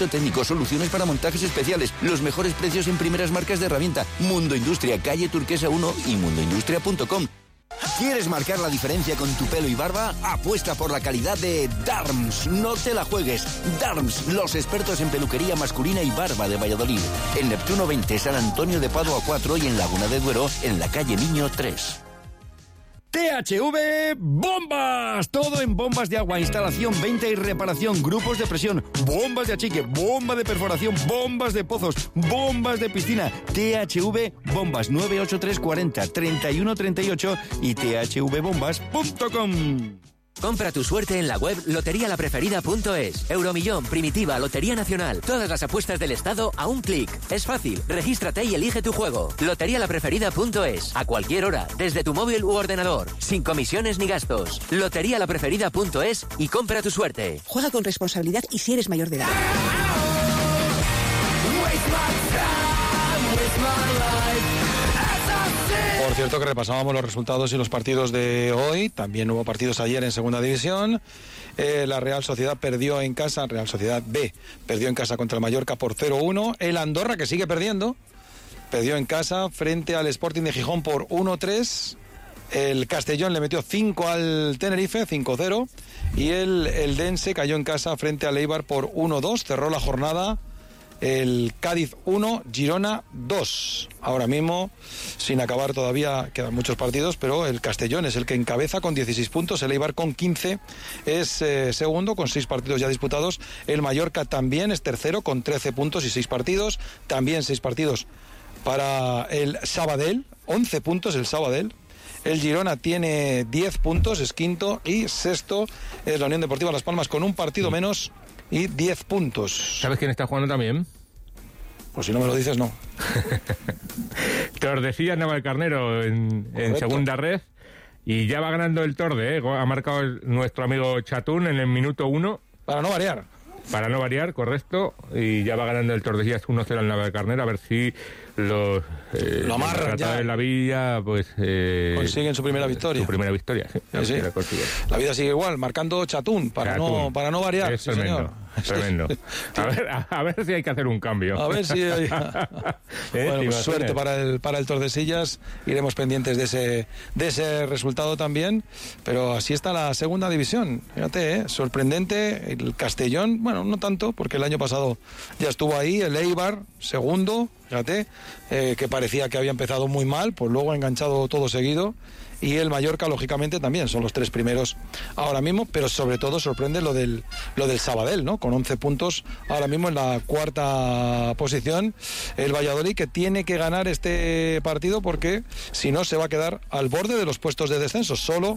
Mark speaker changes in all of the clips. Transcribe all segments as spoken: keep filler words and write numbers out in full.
Speaker 1: Técnico, soluciones para montajes especiales, los mejores precios en primeras marcas de herramienta. Mundo Industria, calle Turquesa uno y mundo industria punto com. ¿Quieres marcar la diferencia con tu pelo y barba? Apuesta por la calidad de Darms. No te la juegues. Darms, los expertos en peluquería masculina y barba de Valladolid. En Neptuno veinte, San Antonio de Padua cuatro y en Laguna de Duero, en la calle Niño tres. T H V Bombas, todo en bombas de agua, instalación, venta y reparación, grupos de presión, bombas de achique, bomba de perforación, bombas de pozos, bombas de piscina. T H V Bombas, nueve ocho tres cuarenta, treinta y uno treinta y ocho y t h v bombas punto com.
Speaker 2: Compra tu suerte en la web lotería la preferida punto es. Euromillón, Primitiva, Lotería Nacional. Todas las apuestas del Estado a un clic. Es fácil. Regístrate y elige tu juego. lotería la preferida punto es. A cualquier hora, desde tu móvil u ordenador. Sin comisiones ni gastos. lotería la preferida punto es y compra tu suerte.
Speaker 3: Juega con responsabilidad y si eres mayor de edad.
Speaker 4: Por cierto que repasábamos los resultados y los partidos de hoy. También hubo partidos ayer en Segunda División. Eh, la Real Sociedad perdió en casa, Real Sociedad B, perdió en casa contra el Mallorca por cero uno. El Andorra, que sigue perdiendo, perdió en casa frente al Sporting de Gijón por uno tres. El Castellón le metió cinco al Tenerife, cinco cero. Y el Eldense cayó en casa frente al Eibar por uno dos. Cerró la jornada el Cádiz uno, Girona dos. Ahora mismo, sin acabar todavía, quedan muchos partidos, pero el Castellón es el que encabeza con dieciséis puntos, el Eibar con quince es eh, segundo, con seis partidos ya disputados. El Mallorca también es tercero, con trece puntos y seis partidos. También seis partidos para el Sabadell, once puntos el Sabadell. El Girona tiene diez puntos, es quinto, y sexto es la Unión Deportiva Las Palmas con un partido menos y diez puntos.
Speaker 5: ¿Sabes quién está jugando también?
Speaker 4: Pues si no me lo dices, no.
Speaker 5: Tordesillas Navalcarnero en, en segunda red, y ya va ganando el Torde, ¿eh? Ha marcado el, nuestro amigo Chatún en el minuto uno.
Speaker 4: Para no variar.
Speaker 5: Para no variar, correcto, y ya va ganando el Tordesillas uno cero al Navalcarnero, a ver si los
Speaker 4: eh, lo amarran ya
Speaker 5: de la Villa pues eh,
Speaker 4: consiguen su primera victoria.
Speaker 5: Su primera victoria, sí.
Speaker 4: Sí, sí. La vida sigue igual, marcando Chatún para Chatún. no para no variar.
Speaker 5: Es
Speaker 4: sí,
Speaker 5: tremendo,
Speaker 4: señor.
Speaker 5: Tremendo. A ver, a, a ver si hay que hacer un cambio.
Speaker 4: A ver si hay...
Speaker 5: ¿Eh?
Speaker 4: Bueno, pues suerte para el para el Tordesillas. Iremos pendientes de ese de ese resultado también. Pero así está la segunda división. Fíjate, ¿eh? Sorprendente. El Castellón, bueno, no tanto, porque el año pasado ya estuvo ahí. El Eibar, segundo. Fíjate, eh, que parecía que había empezado muy mal, pues luego ha enganchado todo seguido. Y el Mallorca, lógicamente, también son los tres primeros ahora mismo, pero sobre todo sorprende lo del lo del Sabadell, ¿no? Con once puntos ahora mismo en la cuarta posición. El Valladolid, que tiene que ganar este partido porque si no se va a quedar al borde de los puestos de descenso, solo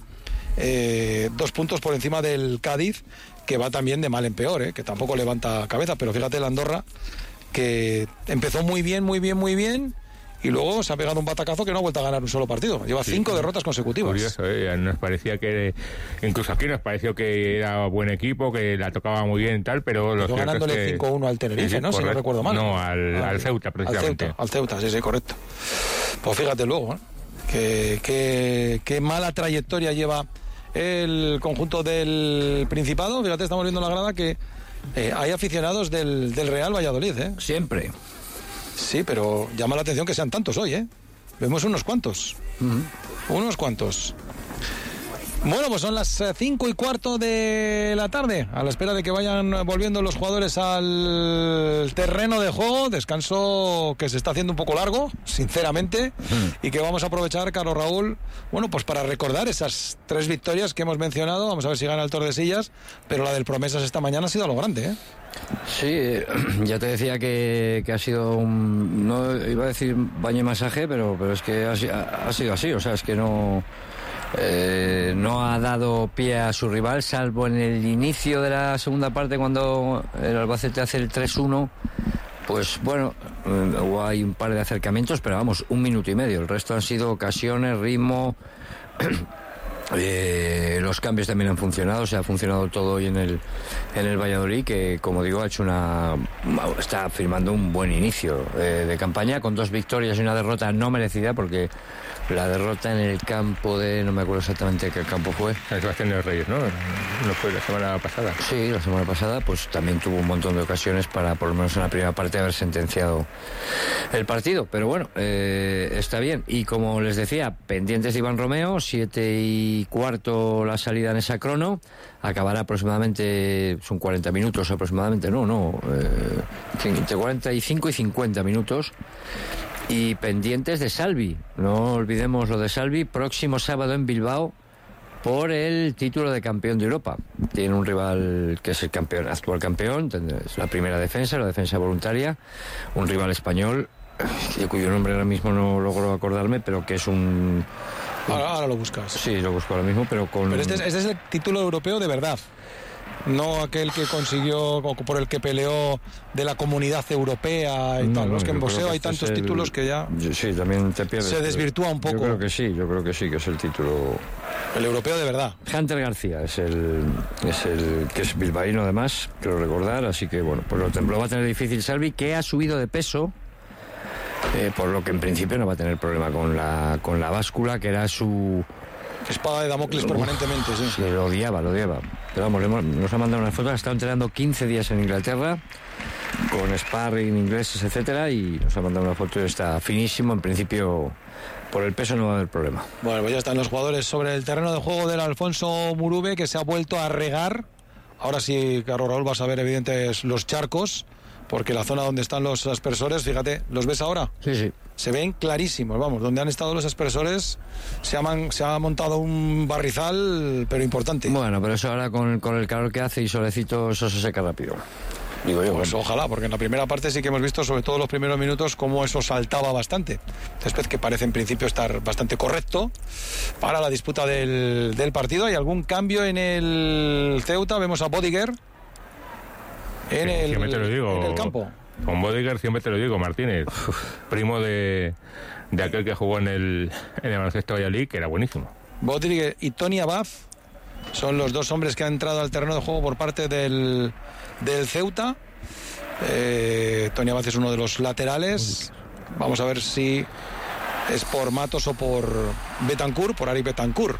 Speaker 4: eh, dos puntos por encima del Cádiz, que va también de mal en peor, ¿eh? Que tampoco levanta cabeza, pero fíjate el Andorra, que empezó muy bien, muy bien, muy bien, y luego se ha pegado un batacazo que no ha vuelto a ganar un solo partido. Lleva sí, cinco sí. derrotas consecutivas.
Speaker 5: Curioso, ¿eh? Nos parecía que, incluso aquí nos pareció que era buen equipo, que la tocaba muy bien y tal, pero...
Speaker 4: Lo ganándole es que... cinco uno al Tenerife, sí, sí, ¿no? Correcto. Si no recuerdo mal.
Speaker 5: No, al, al, al Ceuta, precisamente.
Speaker 4: Al Ceuta, al Ceuta, sí, sí, correcto. Pues fíjate luego, ¿eh? que, que, que mala trayectoria lleva el conjunto del Principado. Fíjate, estamos viendo en la grada que eh, hay aficionados del, del Real Valladolid, ¿eh?
Speaker 1: Siempre.
Speaker 4: Sí, pero llama la atención que sean tantos hoy, ¿eh? Vemos unos cuantos. Uh-huh. Unos cuantos. Bueno, pues son las cinco y cuarto de la tarde, a la espera de que vayan volviendo los jugadores al terreno de juego. Descanso que se está haciendo un poco largo, sinceramente, uh-huh. y que vamos a aprovechar, Carlos Raúl, bueno, pues para recordar esas tres victorias que hemos mencionado. Vamos a ver si gana el Tordesillas, pero la del Promesas esta mañana ha sido a lo grande, ¿eh?
Speaker 6: Sí, ya te decía que, que ha sido un... no iba a decir baño y masaje, pero, pero es que ha, ha sido así, o sea, es que no... Eh, no ha dado pie a su rival, salvo en el inicio de la segunda parte cuando el Albacete hace el tres uno. Pues bueno, eh, hay un par de acercamientos, pero vamos, un minuto y medio. El resto han sido ocasiones, ritmo. Eh, los cambios también han funcionado, o sea, ha funcionado todo hoy en el en el Valladolid, que como digo ha hecho una está firmando un buen inicio eh, de campaña, con dos victorias y una derrota no merecida, porque la derrota en el campo de, no me acuerdo exactamente qué campo fue.
Speaker 5: San Sebastián de los Reyes, ¿no? No fue la semana pasada.
Speaker 6: Sí, la semana pasada, pues también tuvo un montón de ocasiones para, por lo menos en la primera parte, haber sentenciado el partido. Pero bueno, eh, está bien. Y como les decía, pendientes de Iván Romeo, siete y cuarto la salida en esa crono. Acabará aproximadamente, son cuarenta minutos aproximadamente, no, no, eh, entre cuarenta y cinco y cincuenta minutos. Y pendientes de Salvi, no olvidemos lo de Salvi, próximo sábado en Bilbao por el título de campeón de Europa. Tiene un rival que es el campeón, actual campeón, es la primera defensa, la defensa voluntaria, un rival español, de cuyo nombre ahora mismo no logro acordarme, pero que es un...
Speaker 4: Ahora, ahora lo buscas.
Speaker 6: Sí, lo busco ahora mismo, pero con...
Speaker 4: Pero este es, este es el título europeo de verdad. No aquel que consiguió, por el que peleó de la Comunidad Europea y
Speaker 6: no,
Speaker 4: tal.
Speaker 6: No,
Speaker 4: es que en boxeo
Speaker 6: que
Speaker 4: hay
Speaker 6: este
Speaker 4: tantos
Speaker 6: el...
Speaker 4: títulos que ya...
Speaker 6: Sí, también te pierdes.
Speaker 4: Se desvirtúa un poco.
Speaker 6: Yo creo que sí, yo creo que sí, que es el título...
Speaker 4: El europeo de verdad.
Speaker 6: Hunter García es el, es el que es bilbaíno además, quiero recordar, así que bueno, pues lo, lo va a tener difícil Salvi, que ha subido de peso, eh, por lo que en principio no va a tener problema con la, con la báscula, que era su...
Speaker 4: Espada de Damocles permanentemente, sí.
Speaker 6: Sí, lo odiaba, lo odiaba. Pero vamos, hemos, nos ha mandado unas fotos, ha estado entrenando quince días en Inglaterra, con sparring, ingleses, etcétera, y nos ha mandado una foto y está finísimo. En principio, por el peso no va a haber problema.
Speaker 4: Bueno, pues ya están los jugadores sobre el terreno de juego del Alfonso Murube, que se ha vuelto a regar. Ahora sí, Carlos Raúl, vas a ver evidentes los charcos, porque la zona donde están los aspersores, fíjate, ¿los ves ahora?
Speaker 6: Sí, sí.
Speaker 4: Se ven clarísimos, vamos, donde han estado los aspersores se ha, man, se ha montado un barrizal, pero importante.
Speaker 6: Bueno, pero eso ahora con, con el calor que hace y solecito, eso se seca rápido. Digo yo,
Speaker 4: pues
Speaker 6: bueno.
Speaker 4: Ojalá, porque en la primera parte sí que hemos visto, sobre todo los primeros minutos, cómo eso saltaba bastante. Después que parece en principio estar bastante correcto para la disputa del, del partido. ¿Hay algún cambio en el Ceuta? Vemos a Bodiger en,
Speaker 5: sí,
Speaker 4: el,
Speaker 5: siempre te lo digo,
Speaker 4: en el campo.
Speaker 5: Con Bodiger siempre te lo digo, Martínez, primo de, de aquel que jugó en el, en el baloncesto Valladolid, que era buenísimo.
Speaker 4: Bodiger y Tony Abad son los dos hombres que han entrado al terreno de juego por parte del, del Ceuta. Eh, Tony Abad es uno de los laterales. Vamos a ver si es por Matos o por Betancourt, por Ari Betancourt.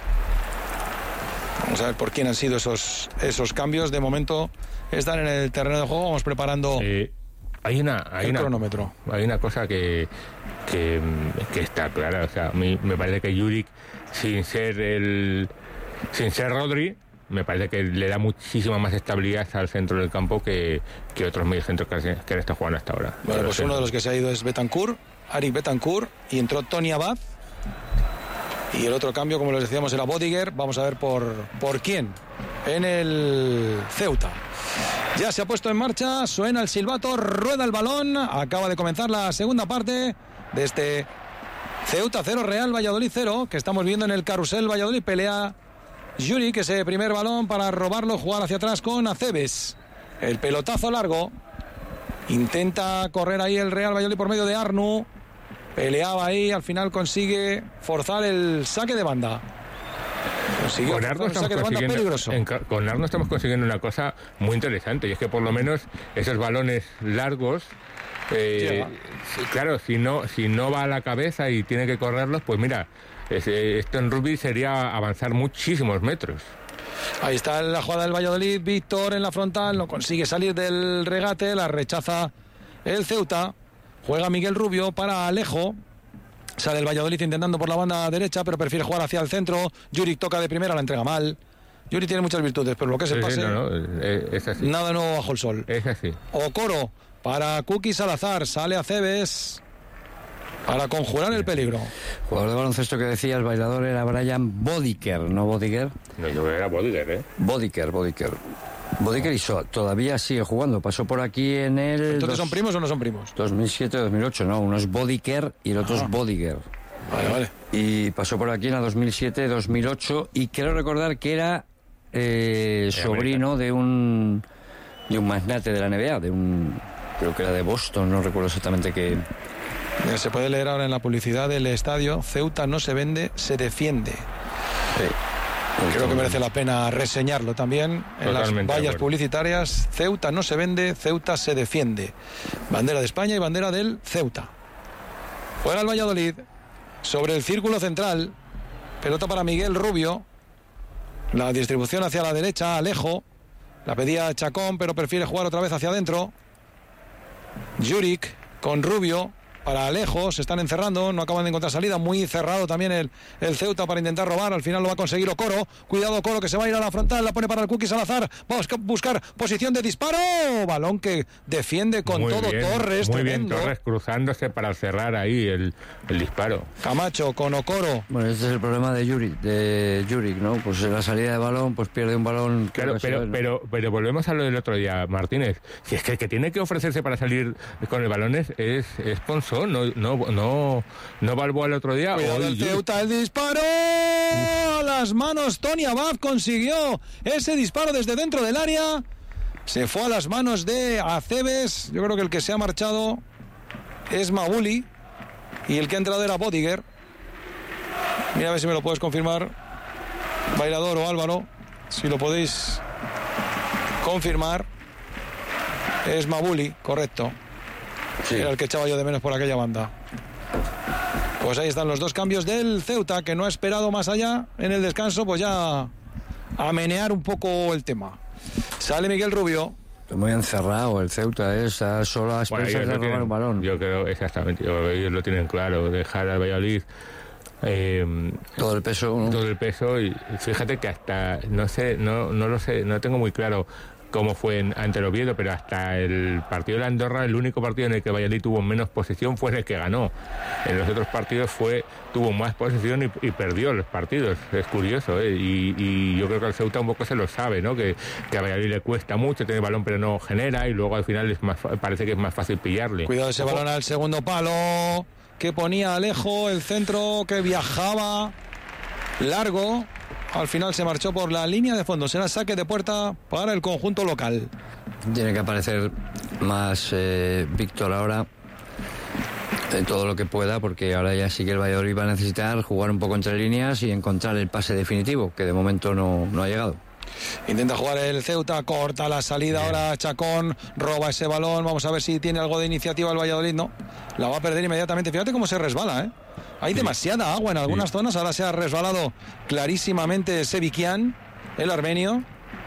Speaker 4: Vamos a ver por quién han sido esos, esos cambios. De momento están en el terreno de juego. Vamos preparando
Speaker 5: eh, hay una, hay
Speaker 4: el
Speaker 5: una,
Speaker 4: cronómetro.
Speaker 5: Hay una cosa que, que, que está clara. O sea, a mí me parece que Juric, sin ser el sin ser Rodri, me parece que le da muchísima más estabilidad al centro del campo que, que otros mediocentros que, que han estado jugando hasta ahora.
Speaker 4: Bueno, pues uno de los que se ha ido es Betancourt, Ari Betancourt, y entró Tony Abad. Y el otro cambio, como les decíamos, era Bodiger. Vamos a ver por, por quién en el Ceuta. Ya se ha puesto en marcha, suena el silbato, rueda el balón. Acaba de comenzar la segunda parte de este Ceuta cero, Real Valladolid cero, que estamos viendo en el carrusel. Valladolid pelea Juri, que ese primer balón para robarlo, jugar hacia atrás con Aceves. El pelotazo largo. Intenta correr ahí el Real Valladolid por medio de Arnu. Peleaba ahí, al final consigue forzar el saque de banda. Consiguió
Speaker 5: con Arno,
Speaker 4: el saque de banda peligroso.
Speaker 5: En, con Arno estamos consiguiendo una cosa muy interesante, y es que por lo menos esos balones largos, eh, claro, si no, si no va a la cabeza y tiene que correrlos, pues mira, ese, esto en rugby sería avanzar muchísimos metros.
Speaker 4: Ahí está la jugada del Valladolid, Víctor en la frontal, no consigue salir del regate, la rechaza el Ceuta. Juega Miguel Rubio para Alejo. Sale el Valladolid intentando por la banda derecha, pero prefiere jugar hacia el centro. Juric toca de primera, la entrega mal. Juric tiene muchas virtudes, pero lo que es el
Speaker 5: sí,
Speaker 4: pase,
Speaker 5: sí, no, no, es así.
Speaker 4: Nada nuevo bajo el sol.
Speaker 5: Es así.
Speaker 4: Okoro para Kuki Salazar. Sale Aceves para conjurar el peligro.
Speaker 6: Jugador de baloncesto que decía el bailador era Brian Bodiger, ¿no Bodiger?
Speaker 5: No, yo era Bodiger, ¿eh?
Speaker 6: Bodiger, Bodiger. Bodiger y so, todavía sigue jugando. Pasó por aquí en el...
Speaker 4: ¿Entonces
Speaker 6: dos,
Speaker 4: son primos o no son primos?
Speaker 6: dos mil siete dos mil ocho, no. Uno es Bodiger y el otro
Speaker 4: ah.
Speaker 6: es Bodiger.
Speaker 4: Vale, vale.
Speaker 6: Y pasó por aquí en la dos mil siete dos mil ocho y quiero recordar que era eh, sobrino de un de un magnate de la N B A, de un... creo que era de Boston, no recuerdo exactamente qué...
Speaker 4: Se puede leer ahora en la publicidad del estadio: Ceuta no se vende, se defiende.
Speaker 6: Sí.
Speaker 4: Creo que merece la pena reseñarlo también en las vallas publicitarias. Ceuta no se vende, Ceuta se defiende. Bandera de España y bandera del Ceuta. Juega el Valladolid. sobre el círculo central. Pelota para Miguel Rubio. La distribución hacia la derecha, Alejo. La pedía Chacón, pero prefiere jugar otra vez hacia adentro. Juric con Rubio para Alejo, se están encerrando, no acaban de encontrar salida, muy cerrado también el, el Ceuta para intentar robar, al final lo va a conseguir Okoro, cuidado Okoro que se va a ir a la frontal, la pone para el Cookie Salazar, vamos a buscar posición de disparo, balón que defiende con
Speaker 5: muy
Speaker 4: todo
Speaker 5: bien,
Speaker 4: Torres,
Speaker 5: muy
Speaker 4: tremendo.
Speaker 5: bien Torres cruzándose para cerrar ahí el, el disparo.
Speaker 4: Camacho con Okoro.
Speaker 6: Bueno, este es el problema de Juric, de Juric, ¿no? Pues en la salida de balón, pues pierde un balón.
Speaker 5: Claro, pero,
Speaker 6: ¿no?
Speaker 5: pero, pero volvemos a lo del otro día, Martínez. Si es que el que tiene que ofrecerse para salir con el balón es, es, es Ponzón, no, no, no, no Balboa el otro día.
Speaker 4: Cuidado el Ceuta, el disparo a las manos, Tony Abad consiguió ese disparo desde dentro del área, se fue a las manos de Aceves. Yo creo que el que se ha marchado es Mabuli y el que ha entrado era Bodiger. Mira a ver si me lo puedes confirmar, Bailador o Álvaro, si lo podéis confirmar. Es Mabuli, correcto. Sí. Era el que echaba yo de menos por aquella banda. Pues ahí están los dos cambios del Ceuta, que no ha esperado más allá en el descanso, pues ya a menear un poco el tema. Sale Miguel Rubio.
Speaker 6: Muy encerrado el Ceuta, ¿eh? Está solo a expensas
Speaker 5: bueno,
Speaker 6: de robar
Speaker 5: tienen,
Speaker 6: un balón.
Speaker 5: Yo creo, exactamente, ellos lo tienen claro, dejar al Valladolid eh,
Speaker 6: todo el peso, ¿no?
Speaker 5: Todo el peso, y fíjate que hasta, no sé, no, no lo sé, no tengo muy claro cómo fue en, ante el Oviedo, pero hasta el partido de Andorra, el único partido en el que Valladolid tuvo menos posesión fue el que ganó. En los otros partidos fue tuvo más posesión y, y perdió los partidos. Es curioso, ¿eh? y, y yo creo que el Ceuta un poco se lo sabe, ¿no? Que, que a Valladolid le cuesta mucho, tiene balón pero no genera, y luego al final es más, parece que es más fácil pillarle.
Speaker 4: Cuidado ese balón al segundo palo que ponía Alejo, el centro que viajaba largo. Al final se marchó por la línea de fondo. Será saque de puerta para el conjunto local.
Speaker 6: Tiene que aparecer más eh, Víctor ahora en todo lo que pueda, porque ahora ya sí que el Valladolid va a necesitar jugar un poco entre líneas y encontrar el pase definitivo, que de momento no, no ha llegado.
Speaker 4: Intenta jugar el Ceuta, corta la salida. Bien. Ahora Chacón roba ese balón. Vamos a ver si tiene algo de iniciativa el Valladolid. No, la va a perder inmediatamente. Fíjate cómo se resbala, ¿eh? Hay sí. demasiada agua en algunas sí. zonas. Ahora se ha resbalado clarísimamente Sevikian, el armenio,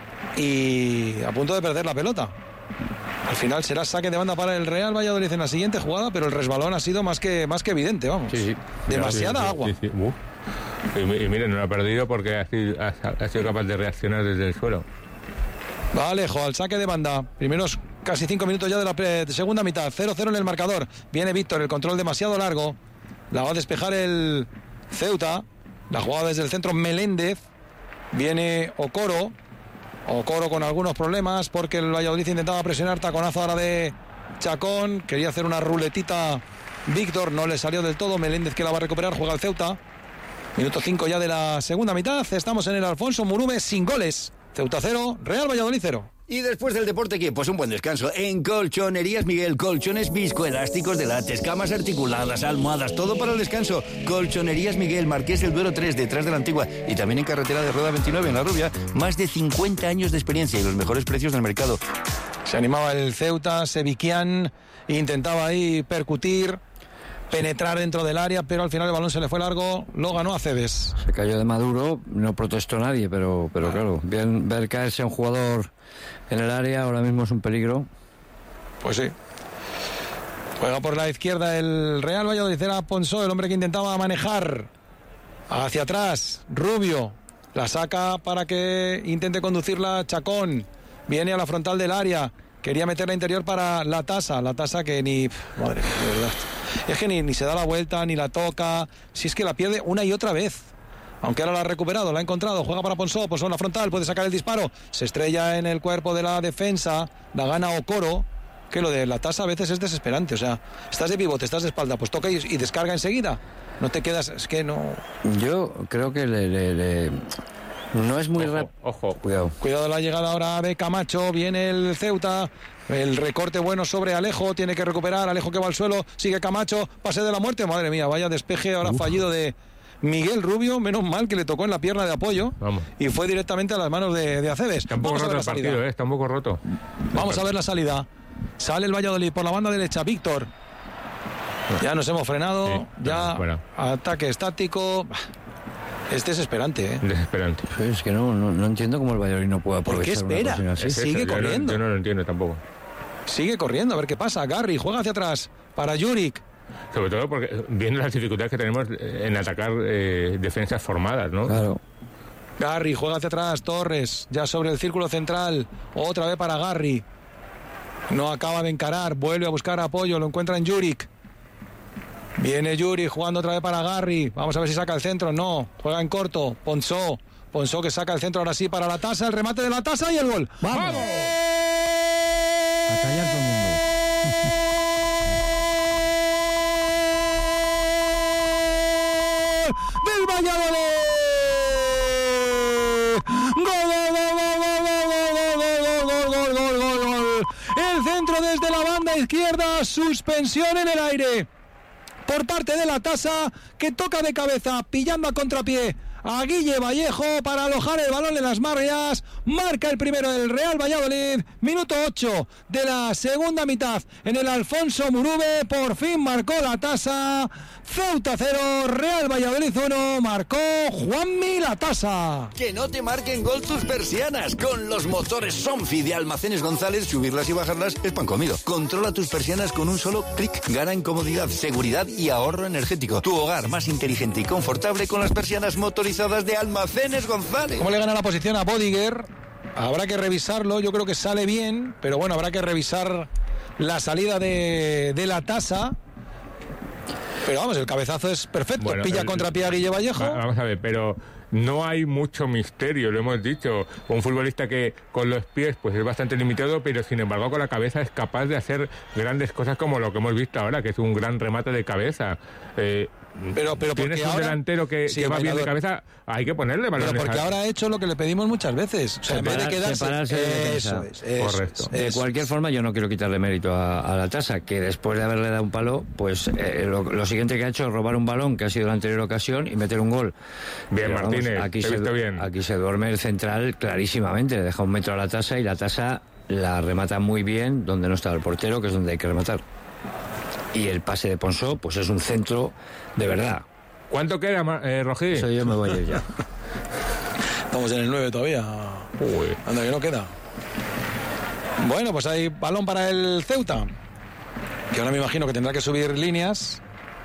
Speaker 4: y a punto de perder la pelota. Al final será saque de banda para el Real Valladolid en la siguiente jugada, pero el resbalón ha sido más que, más que evidente, vamos. Sí, sí. Demasiada sí, sí, agua. Sí, sí. Uh.
Speaker 5: Y, y miren, no lo ha perdido porque ha sido, ha, ha sido capaz de reaccionar desde el suelo.
Speaker 4: Va Alejo al saque de banda. Primeros casi cinco minutos ya de la pre- de segunda mitad. cero cero en el marcador. Viene Víctor, el control demasiado largo. La va a despejar el Ceuta. La jugada desde el centro Meléndez. Viene Okoro. Okoro con algunos problemas porque el Valladolid intentaba presionar. Taconazo ahora de Chacón. Quería hacer una ruletita Víctor. No le salió del todo. Meléndez que la va a recuperar. Juega el Ceuta. Minuto cinco ya de la segunda mitad. Estamos en el Alfonso Murube sin goles. Ceuta cero, Real Valladolid cero.
Speaker 1: Y después del deporte, ¿qué? Pues un buen descanso. En Colchonerías Miguel, colchones viscoelásticos de látex, camas articuladas, almohadas, todo para el descanso. Colchonerías Miguel, Marqués del Duero tres, detrás de la Antigua. Y también en carretera de Rueda veintinueve, en La Rubia. Más de cincuenta años de experiencia y los mejores precios del mercado.
Speaker 4: Se animaba el Ceuta, Sevikian, intentaba ahí percutir, penetrar dentro del área, pero al final el balón se le fue largo, lo ganó Aceves.
Speaker 6: Se cayó de Maduro, no protestó nadie, pero, pero claro, bien, ver caerse a un jugador en el área ahora mismo es un peligro.
Speaker 4: Pues sí. Juega por la izquierda el Real Valladolid, era Ponsó, el hombre que intentaba manejar hacia atrás. Rubio la saca para que intente conducirla Chacón. Viene a la frontal del área, quería meterla interior para la tasa, la tasa que ni... Madre mía, de verdad. Es que ni, ni se da la vuelta, ni la toca. Si es que la pierde una y otra vez. Aunque ahora la ha recuperado, la ha encontrado. Juega para Ponsó, Ponsó en la frontal, puede sacar el disparo. Se estrella en el cuerpo de la defensa. La gana Okoro. Que lo de la tasa a veces es desesperante. O sea, estás de pivote, estás de espalda, pues toca y, y descarga enseguida. No te quedas, es que no...
Speaker 6: Yo creo que le... le, le... No es muy
Speaker 5: ojo,
Speaker 6: rap...
Speaker 5: ojo,
Speaker 6: cuidado.
Speaker 4: Cuidado la llegada ahora de Camacho. Viene el Ceuta. El recorte bueno sobre Alejo. Tiene que recuperar. Alejo que va al suelo. Sigue Camacho. Pase de la muerte. Madre mía, vaya despeje ahora Uf. fallido de Miguel Rubio. Menos mal que le tocó en la pierna de apoyo. Vamos. Y fue directamente a las manos de, de Aceves.
Speaker 5: Está un poco roto el partido, ¿eh? Está un poco roto.
Speaker 4: Vamos a ver la salida. Sale el Valladolid por la banda derecha. Víctor. Ya nos hemos frenado,
Speaker 5: Sí,
Speaker 4: ya
Speaker 5: bueno.
Speaker 4: ataque estático. Es desesperante, ¿eh?
Speaker 5: Desesperante.
Speaker 6: Es que no, no, no entiendo cómo el Valladolid no puede
Speaker 4: ¿Por qué
Speaker 6: aprovechar una
Speaker 4: espera?
Speaker 6: ocasión así.
Speaker 5: Es
Speaker 4: Sigue
Speaker 5: eso, yo no-
Speaker 4: corriendo.
Speaker 5: Yo no, lo entiendo tampoco.
Speaker 4: Sigue corriendo, a ver qué pasa. Garry juega hacia atrás para Juric.
Speaker 5: Sobre todo porque viendo las dificultades que tenemos en atacar eh, defensas formadas, ¿no?
Speaker 6: Claro.
Speaker 4: Garry juega hacia atrás, Torres, ya sobre el círculo central. Otra vez para Garry. No acaba de encarar, vuelve a buscar apoyo, lo encuentra en Juric. Viene Yuri jugando otra vez para Garry. Vamos a ver si saca el centro. No, juega en corto. Ponsó. Ponsó que saca el centro ahora sí para la tasa. El remate de la tasa y el gol.
Speaker 6: ¡Vamos! A callar todo el mundo.
Speaker 4: ¡Del Valladolid! ¡Gol, gol, gol, gol, gol, gol, gol, gol, gol, gol, gol! El centro desde la banda izquierda. Suspensión en el aire por parte de la tasa, que toca de cabeza, pillando a contrapié a Guille Vallejo para alojar el balón en las marcas. Marca el primero del Real Valladolid, minuto ocho de la segunda mitad en el Alfonso Murube. Por fin marcó la tasa. Ceuta cero, Real Valladolid uno, marcó Juanmi la tasa.
Speaker 1: Que no te marquen gol tus persianas. Con los motores Sonfi de Almacenes González, subirlas y bajarlas es pan comido. Controla tus persianas con un solo clic. Gana en comodidad, seguridad y ahorro energético. Tu hogar más inteligente y confortable con las persianas motorizadas de Almacenes González.
Speaker 4: ¿Cómo le gana la posición a Bodiger? Habrá que revisarlo, yo creo que sale bien, pero bueno, habrá que revisar la salida de, de la tasa. Pero vamos, el cabezazo es perfecto.
Speaker 5: Bueno,
Speaker 4: Pilla
Speaker 5: el-
Speaker 4: contrapié a Guille Vallejo.
Speaker 5: Va- vamos a ver, pero no hay mucho misterio, lo hemos dicho. Un futbolista que con los pies pues es bastante limitado, pero sin embargo con la cabeza es capaz de hacer grandes cosas como lo que hemos visto ahora, que es un gran remate de cabeza. Eh,
Speaker 4: Pero, pero porque
Speaker 5: Tienes un
Speaker 4: ahora-
Speaker 5: delantero que,
Speaker 4: Sí,
Speaker 5: que va bien de
Speaker 4: bailador.
Speaker 5: cabeza, hay que ponerle balones.
Speaker 4: Pero porque
Speaker 5: a-
Speaker 4: ahora ha hecho lo que le pedimos muchas veces. O sea, en vez de
Speaker 6: Separar-
Speaker 4: quedarse...
Speaker 6: separarse de defensa.
Speaker 4: Eso es, eso
Speaker 5: Correcto.
Speaker 4: es,
Speaker 6: De
Speaker 4: eso
Speaker 6: cualquier
Speaker 4: es.
Speaker 6: forma, yo no quiero quitarle mérito a, a la tasa, que después de haberle dado un palo, pues eh, lo, lo siguiente que ha hecho es robar un balón, que ha sido la anterior ocasión, y meter un gol.
Speaker 5: Bien,
Speaker 6: Pero vamos,
Speaker 5: Martínez,
Speaker 6: aquí
Speaker 5: te he
Speaker 6: se,
Speaker 5: visto bien.
Speaker 6: Aquí se duerme el central clarísimamente, le deja un metro a la tasa y la tasa la remata muy bien donde no estaba el portero, que es donde hay que rematar. Y el pase de Ponsó, pues es un centro de verdad.
Speaker 5: ¿Cuánto queda, Ma- eh, Rojí?
Speaker 6: Eso yo me voy a ir ya.
Speaker 4: Estamos en el nueve todavía.
Speaker 5: Uy.
Speaker 4: Anda, que no queda. Bueno, pues hay balón para el Ceuta, que ahora me imagino que tendrá que subir líneas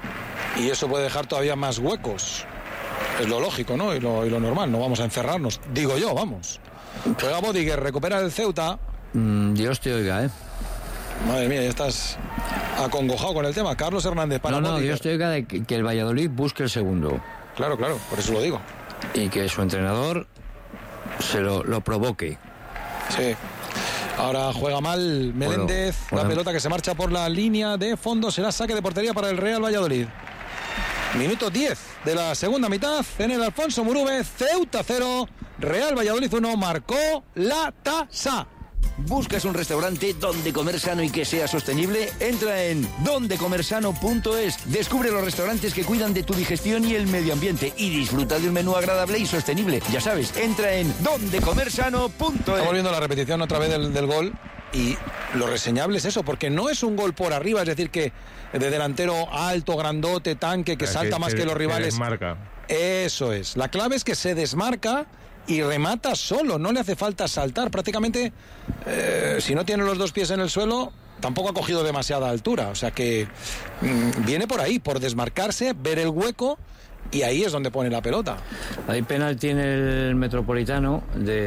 Speaker 4: y eso puede dejar todavía más huecos. Es lo lógico, ¿no? Y lo, y lo normal, no vamos a encerrarnos. Digo yo, vamos. Juega Bodiger, recupera el Ceuta.
Speaker 6: Mm, Dios te oiga, ¿eh?
Speaker 4: Madre mía, ya estás acongojado con el tema. Carlos Hernández para
Speaker 6: No, no,
Speaker 4: Bodiger.
Speaker 6: Dios te oiga de que, que el Valladolid busque el segundo
Speaker 4: Claro, claro, por eso lo digo.
Speaker 6: y que su entrenador se lo, lo provoque.
Speaker 4: Sí. Ahora juega mal Meléndez,
Speaker 6: Bueno,
Speaker 4: la
Speaker 6: bueno.
Speaker 4: pelota que se marcha por la línea de fondo, será saque de portería para el Real Valladolid. Minuto diez de la segunda mitad en el Alfonso Murube, Ceuta cero, Real Valladolid uno, marcó la tasa.
Speaker 1: ¿Buscas un restaurante donde comer sano y que sea sostenible? Entra en donde comer sano punto es. Descubre los restaurantes que cuidan de tu digestión y el medio ambiente y disfruta de un menú agradable y sostenible. Ya sabes, entra en donde comer sano punto es.
Speaker 4: Estamos viendo la repetición otra vez del, del gol y lo reseñable es eso, porque no es un gol por arriba, es decir, que de delantero alto, grandote, tanque, que salta más
Speaker 5: se-
Speaker 4: que los
Speaker 5: se
Speaker 4: rivales.
Speaker 5: desmarca.
Speaker 4: Eso es. La clave es que se desmarca y remata solo, no le hace falta saltar. Prácticamente, eh, si no tiene los dos pies en el suelo, tampoco ha cogido demasiada altura. O sea que mm, viene por ahí, por desmarcarse, ver el hueco y ahí es donde pone la pelota.
Speaker 6: Hay penalti en el Metropolitano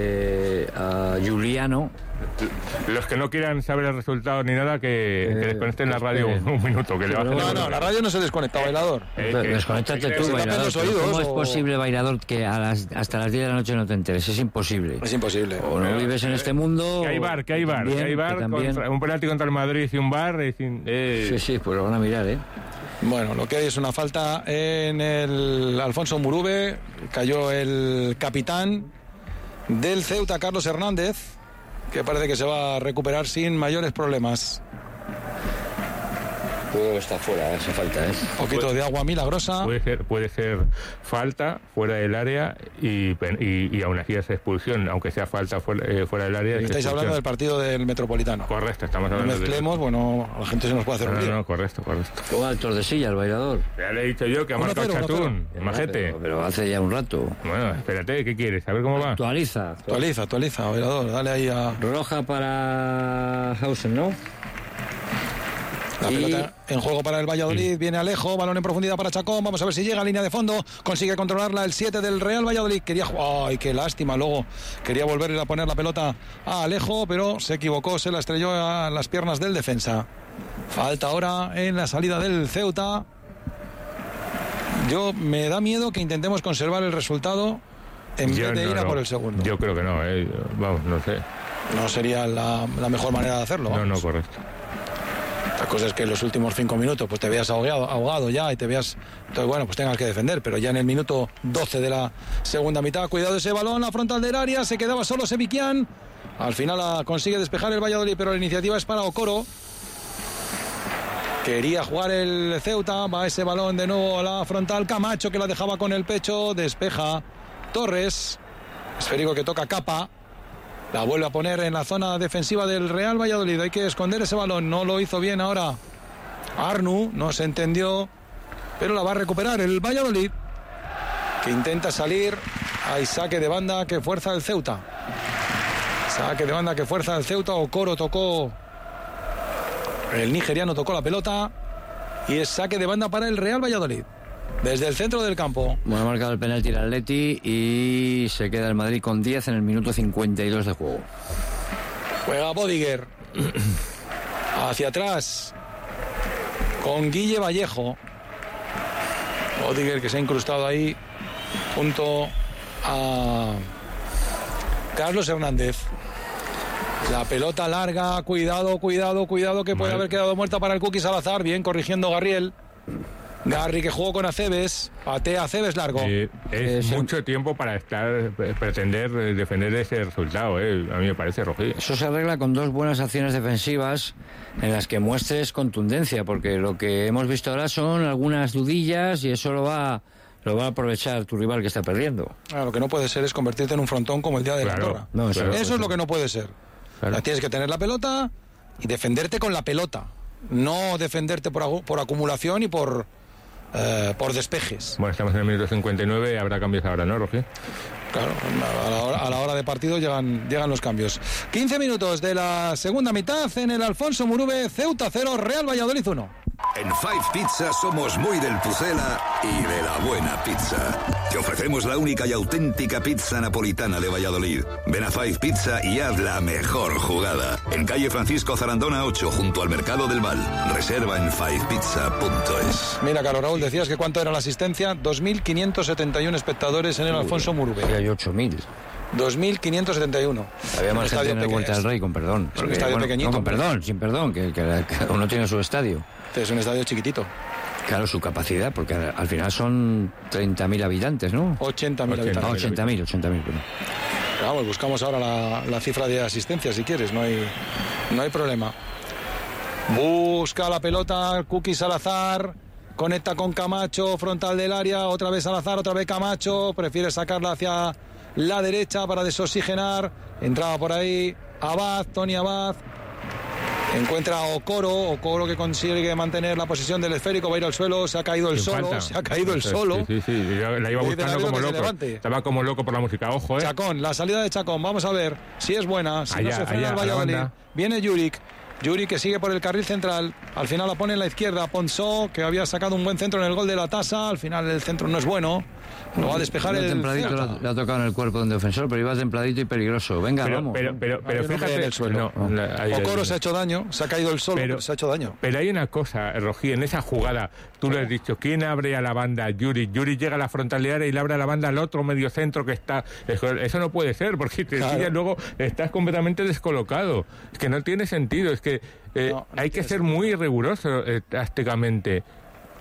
Speaker 6: de uh, Juliano.
Speaker 5: Los que no quieran saber el resultado ni nada, que,
Speaker 6: Eh,
Speaker 5: que desconecten la radio
Speaker 6: esperen.
Speaker 5: un, un minuto, que le bajen
Speaker 6: No,
Speaker 5: el
Speaker 4: No, no,
Speaker 5: volumen.
Speaker 4: la radio no se desconecta, bailador.
Speaker 5: Eh,
Speaker 6: Pero
Speaker 5: que-
Speaker 6: Desconéctate
Speaker 5: que-
Speaker 6: tú,
Speaker 4: se tapen
Speaker 6: bailador.
Speaker 4: los
Speaker 6: pero
Speaker 4: oídos
Speaker 6: ¿Cómo es
Speaker 4: o-
Speaker 6: posible, bailador, que a las, hasta las diez de la noche no te enteres? Es imposible.
Speaker 4: Es imposible.
Speaker 6: O no vives en este mundo.
Speaker 5: Que hay bar, que hay bar,
Speaker 6: también,
Speaker 5: que hay bar,
Speaker 6: que también-
Speaker 5: contra- un penalti contra el Madrid y un bar. y sin- eh,
Speaker 6: Sí, sí, pues lo van a mirar, ¿eh?
Speaker 4: Bueno, lo que hay es una falta en el Alfonso Murube. Cayó el capitán del Ceuta, Carlos Hernández, que parece que se va a recuperar sin mayores problemas.
Speaker 6: Puede estar fuera, esa falta, ¿eh?
Speaker 4: Un poquito de agua milagrosa.
Speaker 5: Puede ser, puede ser falta fuera del área y, y, y aún así es expulsión, aunque sea falta fuera, eh, fuera del área.
Speaker 4: Y estáis
Speaker 5: expulsión.
Speaker 4: hablando del partido del Metropolitano.
Speaker 5: Correcto, estamos hablando
Speaker 4: no mezclemos, de... bueno, a la gente se nos puede hacer
Speaker 5: no,
Speaker 4: un lío.
Speaker 5: No, no, correcto, correcto.
Speaker 6: Con altos de silla, el bailador.
Speaker 5: Ya le he dicho yo que ha marcado Chatún, majete.
Speaker 6: Pero, pero hace ya un rato.
Speaker 5: Bueno, espérate, ¿qué quieres? A ver cómo va.
Speaker 6: Actualiza.
Speaker 4: Actualiza, actualiza, bailador, dale ahí a...
Speaker 6: Roja para Hausen, ¿no?
Speaker 4: La
Speaker 6: y...
Speaker 4: pelota en juego para el Valladolid, sí. Viene Alejo, balón en profundidad para Chacón, vamos a ver si llega a línea de fondo, consigue controlarla el siete del Real Valladolid, quería jugar, ay, qué lástima, luego quería volver a poner la pelota a Alejo, pero se equivocó, se la estrelló a las piernas del defensa. Falta ahora en la salida del Ceuta. Yo me da miedo que intentemos conservar el resultado en
Speaker 5: yo
Speaker 4: vez de
Speaker 5: no,
Speaker 4: ir a
Speaker 5: no.
Speaker 4: por el segundo.
Speaker 5: Yo creo que no, eh. Vamos, no sé.
Speaker 4: No sería la, la mejor manera de hacerlo.
Speaker 5: No,
Speaker 4: vamos.
Speaker 5: no, correcto.
Speaker 4: La cosa es que en los últimos cinco minutos pues te veas ahogado, ahogado ya y te veas, entonces bueno, pues tengas que defender, pero ya en el minuto doce de la segunda mitad, cuidado ese balón, la frontal del área, se quedaba solo Seviquian, al final la consigue despejar el Valladolid, pero la iniciativa es para Okoro. Quería jugar el Ceuta, va ese balón de nuevo a la frontal, Camacho que la dejaba con el pecho, despeja Torres, esférico que toca Capa. La vuelve a poner en la zona defensiva del Real Valladolid. Hay que esconder ese balón. No lo hizo bien ahora Arnu. No se entendió. Pero la va a recuperar el Valladolid, que intenta salir. Hay saque de banda que fuerza el Ceuta. Saque de banda que fuerza el Ceuta. Okoro tocó. El nigeriano tocó la pelota. Y es saque de banda para el Real Valladolid. Desde el centro del campo.
Speaker 6: Bueno, ha marcado el penalti el Atleti y se queda el Madrid con diez en el minuto cincuenta y dos de juego.
Speaker 4: Juega Bodiger. Hacia atrás. Con Guille Vallejo. Bodiger que se ha incrustado ahí junto a Carlos Hernández. La pelota larga. Cuidado, cuidado, cuidado que puede
Speaker 5: Mal. haber
Speaker 4: quedado muerta para el Cookie Salazar. Bien corrigiendo Garriel. Garri que jugó con Aceves, patea Aceves largo.
Speaker 5: Eh, es
Speaker 6: Eh,
Speaker 5: mucho tiempo para estar pretender defender ese resultado, eh. A mí me parece, Rojí.
Speaker 6: Eso se arregla con dos buenas acciones defensivas en las que muestres contundencia, porque lo que hemos visto ahora son algunas dudillas y eso lo va, lo va a aprovechar tu rival que está perdiendo.
Speaker 4: Ah, lo que no puede ser es convertirte en un frontón como el día de
Speaker 5: Claro,
Speaker 4: la Andorra.
Speaker 6: no, eso,
Speaker 5: claro.
Speaker 4: Eso es lo que no puede ser.
Speaker 5: Claro.
Speaker 4: Ya tienes que tener la pelota y defenderte con la pelota. No defenderte por, agu- por acumulación y por, eh, por despejes.
Speaker 5: Bueno, estamos en el minuto cincuenta y nueve, habrá cambios ahora, ¿no, Rojí?
Speaker 4: Claro, a la hora, a la hora de partido llegan, llegan los cambios. quince minutos de la segunda mitad en el Alfonso Murube, Ceuta cero, Real Valladolid uno.
Speaker 7: En Five Pizza somos muy del Pucela y de la buena pizza. Te ofrecemos la única y auténtica pizza napolitana de Valladolid. Ven a Five Pizza y haz la mejor jugada. En calle Francisco Zarandona ocho, junto al Mercado del Val. Reserva en five pizza punto es.
Speaker 4: Mira, Carlos Raúl, decías que cuánto era la asistencia, dos mil quinientos setenta y uno espectadores en el Alfonso Murube.
Speaker 6: Y hay ocho mil.
Speaker 4: dos mil quinientos setenta y uno.
Speaker 6: Había más gente en el Vuelta del Rey, con perdón.
Speaker 4: Es un
Speaker 6: Porque,
Speaker 4: estadio
Speaker 6: bueno,
Speaker 4: pequeñito.
Speaker 6: no, con perdón, sin perdón, que, que cada uno tiene su estadio.
Speaker 4: Este es un estadio chiquitito.
Speaker 6: Claro, su capacidad, porque al, al final son treinta mil habitantes, ¿no?
Speaker 4: ochenta mil
Speaker 5: ochenta.
Speaker 6: No,
Speaker 4: habitantes.
Speaker 6: ochenta mil, ochenta mil. Bueno.
Speaker 4: Vamos, buscamos ahora la, la cifra de asistencia si quieres, no hay, no hay problema. Busca la pelota, Cookie Salazar, conecta con Camacho, frontal del área, otra vez Salazar, otra vez Camacho, prefiere sacarla hacia la derecha para desoxigenar, entraba por ahí Abad, Tony Abad, encuentra a Okoro, Okoro que consigue mantener la posición del esférico, va a ir al suelo, se ha caído el
Speaker 5: Sin
Speaker 4: solo,
Speaker 5: falta.
Speaker 4: se ha caído el
Speaker 5: Sí,
Speaker 4: solo.
Speaker 5: Sí, sí, sí. Yo la iba
Speaker 4: Dice
Speaker 5: buscando
Speaker 4: Darío
Speaker 5: como
Speaker 4: que se
Speaker 5: loco.
Speaker 4: levante.
Speaker 5: Estaba como loco por la música, ojo, eh.
Speaker 4: Chacón, la salida de Chacón, vamos a ver si es buena, si
Speaker 5: Allá,
Speaker 4: no se frena
Speaker 5: allá,
Speaker 4: el
Speaker 5: a la
Speaker 4: Valladolid.
Speaker 5: banda.
Speaker 4: Viene Juric, Juric que sigue por el carril central, al final la pone en la izquierda, Ponsó, que había sacado un buen centro en el gol de la tasa, al final el centro no es bueno, lo va a despejar
Speaker 6: Iba
Speaker 4: el
Speaker 6: templadito,
Speaker 4: Ceuta.
Speaker 6: le ha- le ha tocado en el cuerpo de un defensor, pero iba templadito y peligroso. Venga,
Speaker 5: Pero,
Speaker 6: vamos.
Speaker 5: pero, pero, pero
Speaker 4: Hay un hombre
Speaker 5: fíjate.
Speaker 4: en el suelo.
Speaker 5: No, la- ahí, ahí,
Speaker 4: Okoro
Speaker 5: ahí.
Speaker 4: se ha hecho daño, se ha caído el solo, pero,
Speaker 5: Pero-
Speaker 4: se ha hecho daño.
Speaker 5: Pero hay una cosa, Rojí, en esa jugada, tú le has dicho, ¿quién abre a la banda? Yuri. Yuri llega a la frontal de área y le abre a la banda al otro medio centro que está. Eso, eso no puede ser, porque te
Speaker 4: Claro.
Speaker 5: pillas luego estás completamente descolocado. Es que no tiene sentido, es que eh,
Speaker 4: No, no
Speaker 5: hay que
Speaker 4: tiene
Speaker 5: ser
Speaker 4: sentido.
Speaker 5: muy riguroso eh, tácticamente.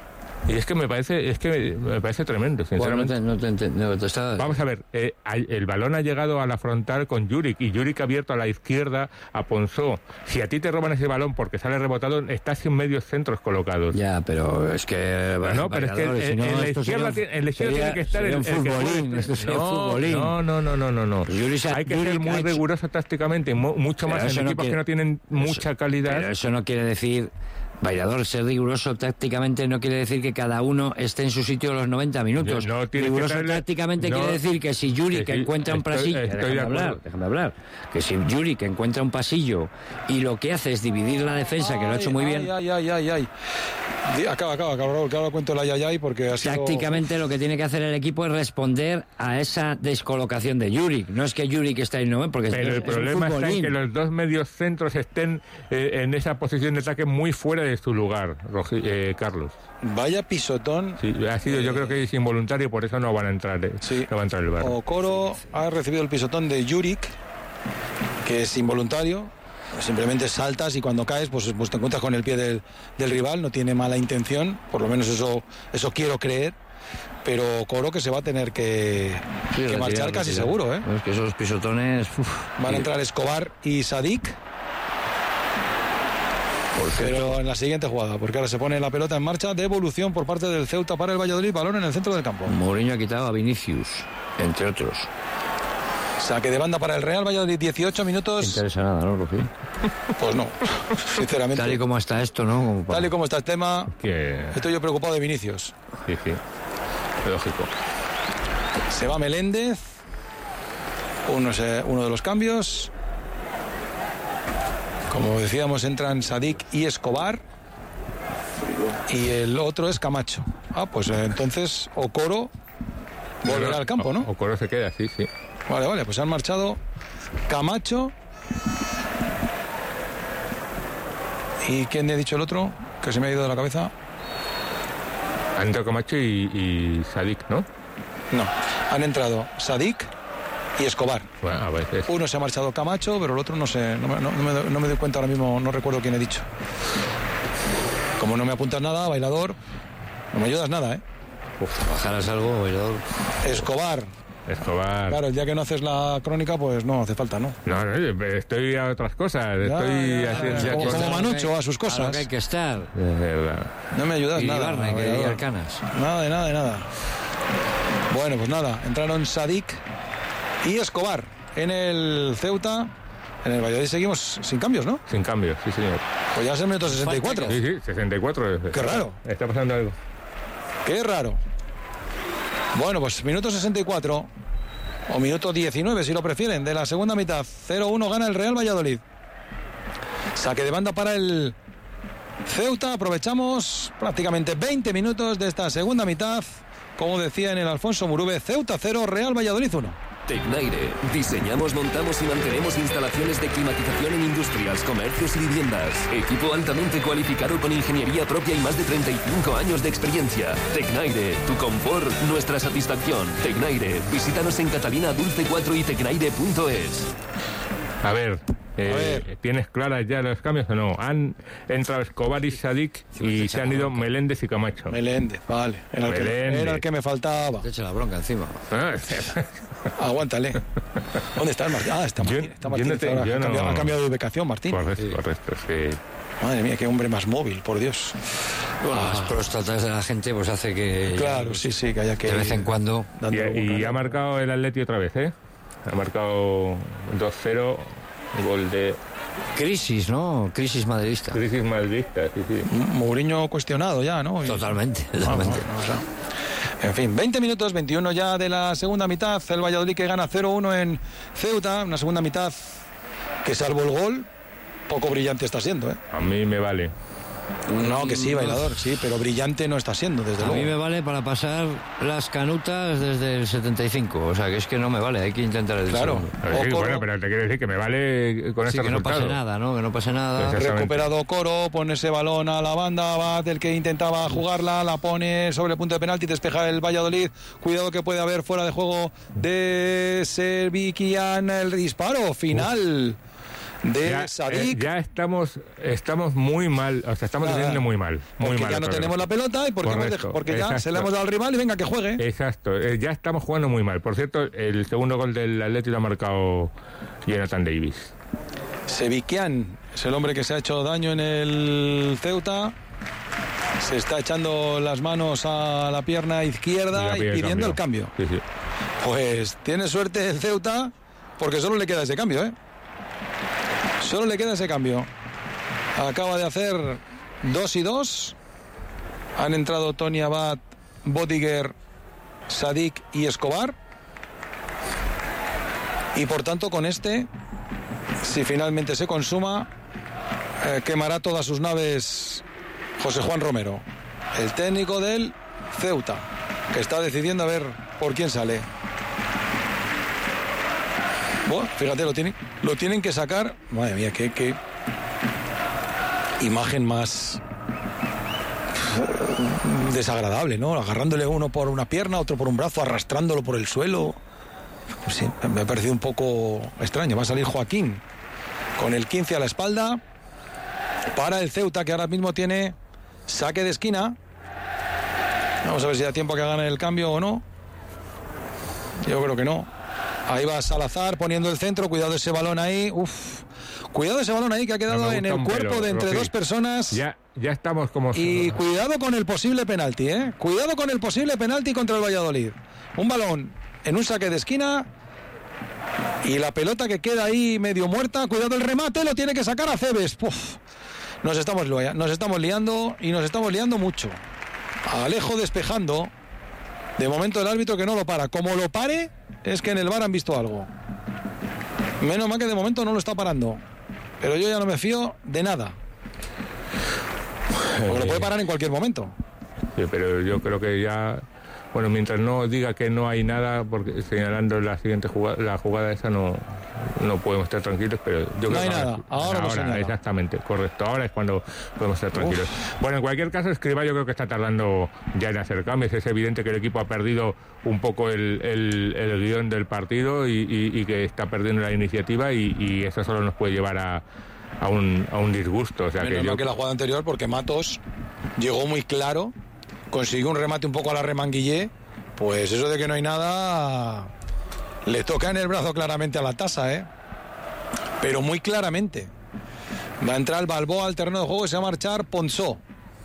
Speaker 5: Y es que me parece, es que me parece tremendo, sinceramente.
Speaker 6: Bueno, no te, no te, no te está...
Speaker 5: Vamos a ver, eh, el balón ha llegado a la frontal con Juric y Juric ha abierto a la izquierda a Ponsó. Si a ti te roban ese balón porque sale rebotado, estás sin medios centros colocados.
Speaker 6: Ya, pero es que...
Speaker 5: No, pero es que en, si no, en la izquierda, sería, en la izquierda sería, tiene que estar el, el
Speaker 6: futbolín.
Speaker 5: Que
Speaker 6: esto sería
Speaker 5: no,
Speaker 6: futbolín.
Speaker 5: No, no, no, no, no. no.
Speaker 6: Juric,
Speaker 5: Hay que
Speaker 6: Juric
Speaker 5: ser muy riguroso tácticamente, mucho más en
Speaker 6: no
Speaker 5: equipos
Speaker 6: quiere,
Speaker 5: que no tienen mucha
Speaker 6: eso,
Speaker 5: calidad.
Speaker 6: Pero eso no quiere decir... Bailador, ser riguroso tácticamente no quiere decir que cada uno esté en su sitio los noventa minutos.
Speaker 5: No,
Speaker 6: riguroso
Speaker 5: darle,
Speaker 6: tácticamente
Speaker 5: no,
Speaker 6: quiere decir que si Juric que sí, encuentra un pasillo...
Speaker 5: Estoy, estoy
Speaker 6: déjame,
Speaker 5: de
Speaker 6: hablar, déjame hablar. Que si Juric encuentra un pasillo y lo que hace es dividir la defensa, ay, que lo ha hecho muy
Speaker 4: ay,
Speaker 6: bien...
Speaker 4: Ay, ay, ay, ay. Acaba, acaba, acaba, que ahora cuento el ay, ay, ay, porque ha sido...
Speaker 6: Tácticamente lo que tiene que hacer el equipo es responder a esa descolocación de Juric. No es que Juric esté ahí, no, porque
Speaker 5: pero
Speaker 6: es,
Speaker 5: el problema
Speaker 6: es
Speaker 5: está en que los dos medios centros estén eh, en esa posición de ataque muy fuera de su lugar, Rogi, eh, Carlos.
Speaker 4: Vaya pisotón.
Speaker 5: Sí, ha sido, eh, yo creo que es involuntario, por eso no van a entrar, eh,
Speaker 4: sí.
Speaker 5: no va a entrar el bar.
Speaker 4: Okoro ha recibido el pisotón de Juric, que es involuntario. Simplemente saltas y cuando caes pues, pues te encuentras con el pie del, del rival, no tiene mala intención, por lo menos eso eso quiero creer, pero Coro que se va a tener que, sí, que marchar retirar, casi retirar. seguro, ¿eh?
Speaker 6: Es que esos pisotones... Uf,
Speaker 4: van a entrar Escobar y Sadik, pero en la siguiente jugada, porque ahora se pone la pelota en marcha, devolución por parte del Ceuta para el Valladolid, balón en el centro del campo.
Speaker 6: Mourinho ha quitado a Vinicius, entre otros.
Speaker 4: Saque de banda para el Real Valladolid, dieciocho minutos.
Speaker 6: No interesa nada, ¿no, Rufí?
Speaker 4: Pues no, sinceramente.
Speaker 6: Tal y como está esto, ¿no? Como
Speaker 4: para... Tal y como está el tema,
Speaker 5: que...
Speaker 4: estoy yo preocupado de Vinicius.
Speaker 5: Sí, sí, lógico.
Speaker 4: Se va Meléndez, uno, es, uno de los cambios. Como decíamos, entran Sadik y Escobar. Y el otro es Camacho. Ah, pues entonces Okoro volverá no, al campo, ¿no?
Speaker 5: Okoro se queda, sí, sí.
Speaker 4: Vale, vale, pues han marchado Camacho. ¿Y quién ha dicho el otro? Que se me ha ido de la cabeza.
Speaker 5: Han entrado Camacho y, y Sadik, ¿no?
Speaker 4: No, han entrado Sadik y Escobar.
Speaker 5: Bueno, a veces.
Speaker 4: Uno se ha marchado Camacho, pero el otro no sé, no, no, no, me, no me doy cuenta ahora mismo, no recuerdo quién he dicho. Como no me apuntas nada, bailador, no me ayudas nada, ¿eh?
Speaker 6: Uf, bajaras algo, bailador.
Speaker 4: Escobar.
Speaker 5: Escobar.
Speaker 4: Claro, el día que no haces la crónica, pues no hace falta, ¿no?
Speaker 5: No, no, estoy a otras cosas.
Speaker 4: Ya,
Speaker 5: estoy
Speaker 4: ya,
Speaker 5: haciendo
Speaker 4: ya,
Speaker 5: ya
Speaker 4: como,
Speaker 5: cosas.
Speaker 4: como Manucho a sus cosas.
Speaker 6: A lo que hay que estar.
Speaker 4: No me ayudas
Speaker 6: y
Speaker 4: nada.
Speaker 6: Barney,
Speaker 4: nada,
Speaker 6: que
Speaker 4: nada.
Speaker 6: Arcanas.
Speaker 4: Nada de nada de nada. Bueno, pues nada, entraron Sadik y Escobar en el Ceuta. En el Valladolid seguimos sin cambios, ¿no?
Speaker 5: Sin cambios, sí, señor.
Speaker 4: Pues ya es el minuto sesenta y cuatro.
Speaker 5: Sí, sí, sesenta y cuatro.
Speaker 4: Qué raro.
Speaker 5: Está pasando algo.
Speaker 4: Qué raro. Bueno, pues minuto sesenta y cuatro. O minuto diecinueve, si lo prefieren, de la segunda mitad. cero uno gana el Real Valladolid. Saque de banda para el Ceuta. Aprovechamos prácticamente veinte minutos de esta segunda mitad. Como decía en el Alfonso Murube, Ceuta cero, Real Valladolid uno.
Speaker 8: Tecnaire. Diseñamos, montamos y mantenemos instalaciones de climatización en industrias, comercios y viviendas. Equipo altamente cualificado con ingeniería propia y más de treinta y cinco años de experiencia. Tecnaire. Tu confort, nuestra satisfacción. Tecnaire. Visítanos en Catalina Dulce cuatro y tecnaire punto es.
Speaker 5: A ver, eh, a ver, ¿tienes claras ya los cambios o no? Han entrado Escobar y Sadik y se han ido Meléndez y Camacho.
Speaker 4: Meléndez, vale. Era, Meléndez. El, que, era el que me faltaba.
Speaker 6: Te echa la bronca encima.
Speaker 4: Aguántale. ¿Dónde está el Martín? Ah, está Martín. Está Martín.
Speaker 5: Yo, yo no te, yo
Speaker 4: ha,
Speaker 5: no...
Speaker 4: cambiado, ha cambiado de ubicación, Martín.
Speaker 5: Correcto, sí. correcto, sí.
Speaker 4: Madre mía, qué hombre más móvil, por Dios.
Speaker 6: Bueno, ah. Las próstatas de la gente pues hace que...
Speaker 4: Claro, sí, sí, que haya que...
Speaker 6: De vez en cuando...
Speaker 5: Y, y ha marcado el Atleti otra vez, ¿eh? Ha marcado dos cero, gol de...
Speaker 6: Crisis, ¿no? Crisis madridista.
Speaker 5: Crisis madridista, sí, sí.
Speaker 4: Mourinho cuestionado ya, ¿no?
Speaker 6: Totalmente, totalmente.
Speaker 4: No, no, no, no. En fin, veinte minutos, veintiuno ya de la segunda mitad. El Valladolid que gana cero uno en Ceuta. Una segunda mitad que, salvo el gol, poco brillante está siendo, ¿eh?
Speaker 5: A mí me vale.
Speaker 4: No, que sí, bailador, sí, pero brillante no está siendo, desde
Speaker 6: a
Speaker 4: luego.
Speaker 6: A mí me vale para pasar las canutas desde el setenta y cinco, o sea, que es que no me vale, hay que intentar el
Speaker 4: Claro.
Speaker 5: Sí, bueno, pero te quiero decir que me vale con
Speaker 6: sí,
Speaker 5: este
Speaker 6: que
Speaker 5: resultado.
Speaker 6: no pase nada, ¿no? Que no pase nada.
Speaker 4: Recuperado Coro, pone ese balón a la banda, va del que intentaba jugarla, la pone sobre el punto de penalti, despeja el Valladolid. Cuidado que puede haber fuera de juego de Servikian, el disparo final. Uf. de
Speaker 5: ya,
Speaker 4: Sadik.
Speaker 5: Eh, ya estamos estamos muy mal, o sea, estamos defendiendo muy mal. Muy
Speaker 4: porque
Speaker 5: mal
Speaker 4: ya no tenemos la pelota y porque, hemos dejado, porque ya
Speaker 5: exacto.
Speaker 4: se la hemos dado al rival y venga que juegue.
Speaker 5: Exacto, eh, ya estamos jugando muy mal. Por cierto, el segundo gol del Atlético lo ha marcado Jonathan Davis.
Speaker 4: Seviquian es el hombre que se ha hecho daño en el Ceuta. Se está echando las manos a la pierna izquierda y, y pidiendo el cambio.
Speaker 5: El cambio. Sí, sí.
Speaker 4: Pues tiene suerte el Ceuta porque solo le queda ese cambio, ¿eh? Solo le queda ese cambio. Acaba de hacer dos y dos. Han entrado Tony Abad, Bodiger, Sadik y Escobar. Y por tanto con este, si finalmente se consuma, eh, quemará todas sus naves José Juan Romero, el técnico del Ceuta, que está decidiendo a ver por quién sale. Bueno, fíjate, lo tienen, lo tienen que sacar. Madre mía, qué, qué imagen más desagradable, ¿no? Agarrándole uno por una pierna, otro por un brazo, arrastrándolo por el suelo. Sí, me ha parecido un poco extraño. Va a salir Joaquín con el quince a la espalda para el Ceuta, que ahora mismo tiene saque de esquina. Vamos a ver si da tiempo a que hagan el cambio o no. Yo creo que no. Ahí va Salazar poniendo el centro. Cuidado ese balón ahí. Uf. Cuidado ese balón ahí que ha quedado no en el cuerpo pelo, de entre Rofi. Dos personas.
Speaker 5: Ya, ya estamos como...
Speaker 4: Y cuidado con el posible penalti, ¿eh? Cuidado con el posible penalti contra el Valladolid. Un balón en un saque de esquina y la pelota que queda ahí medio muerta. Cuidado el remate, lo tiene que sacar Aceves. Uf. Nos estamos, nos estamos liando y nos estamos liando mucho. Alejo despejando. De momento el árbitro que no lo para. Como lo pare, es que en el V A R han visto algo. Menos mal que de momento no lo está parando. Pero yo ya no me fío de nada. Porque lo puede parar en cualquier momento.
Speaker 5: Sí, pero yo creo que ya... Bueno, mientras no diga que no hay nada, porque señalando la siguiente jugada, la jugada esa no, no podemos estar tranquilos, pero yo creo
Speaker 4: no hay
Speaker 5: que
Speaker 4: nada, ahora, ahora,
Speaker 5: ahora exactamente, correcto, ahora es cuando podemos estar tranquilos. Uf. Bueno, en cualquier caso, Escribá yo creo que está tardando ya en hacer cambios. Es evidente que el equipo ha perdido un poco el, el, el guión del partido y, y, y que está perdiendo la iniciativa y, y eso solo nos puede llevar a, a, un, a un disgusto. O sea,
Speaker 4: Menos
Speaker 5: que yo...
Speaker 4: que la jugada anterior, porque Matos llegó muy claro, consiguió un remate un poco a la Remanguillé, pues eso de que no hay nada le toca en el brazo claramente a la tasa, ¿eh? Pero muy claramente. Va a entrar el Balboa al terreno de juego y se va a marchar Ponsó.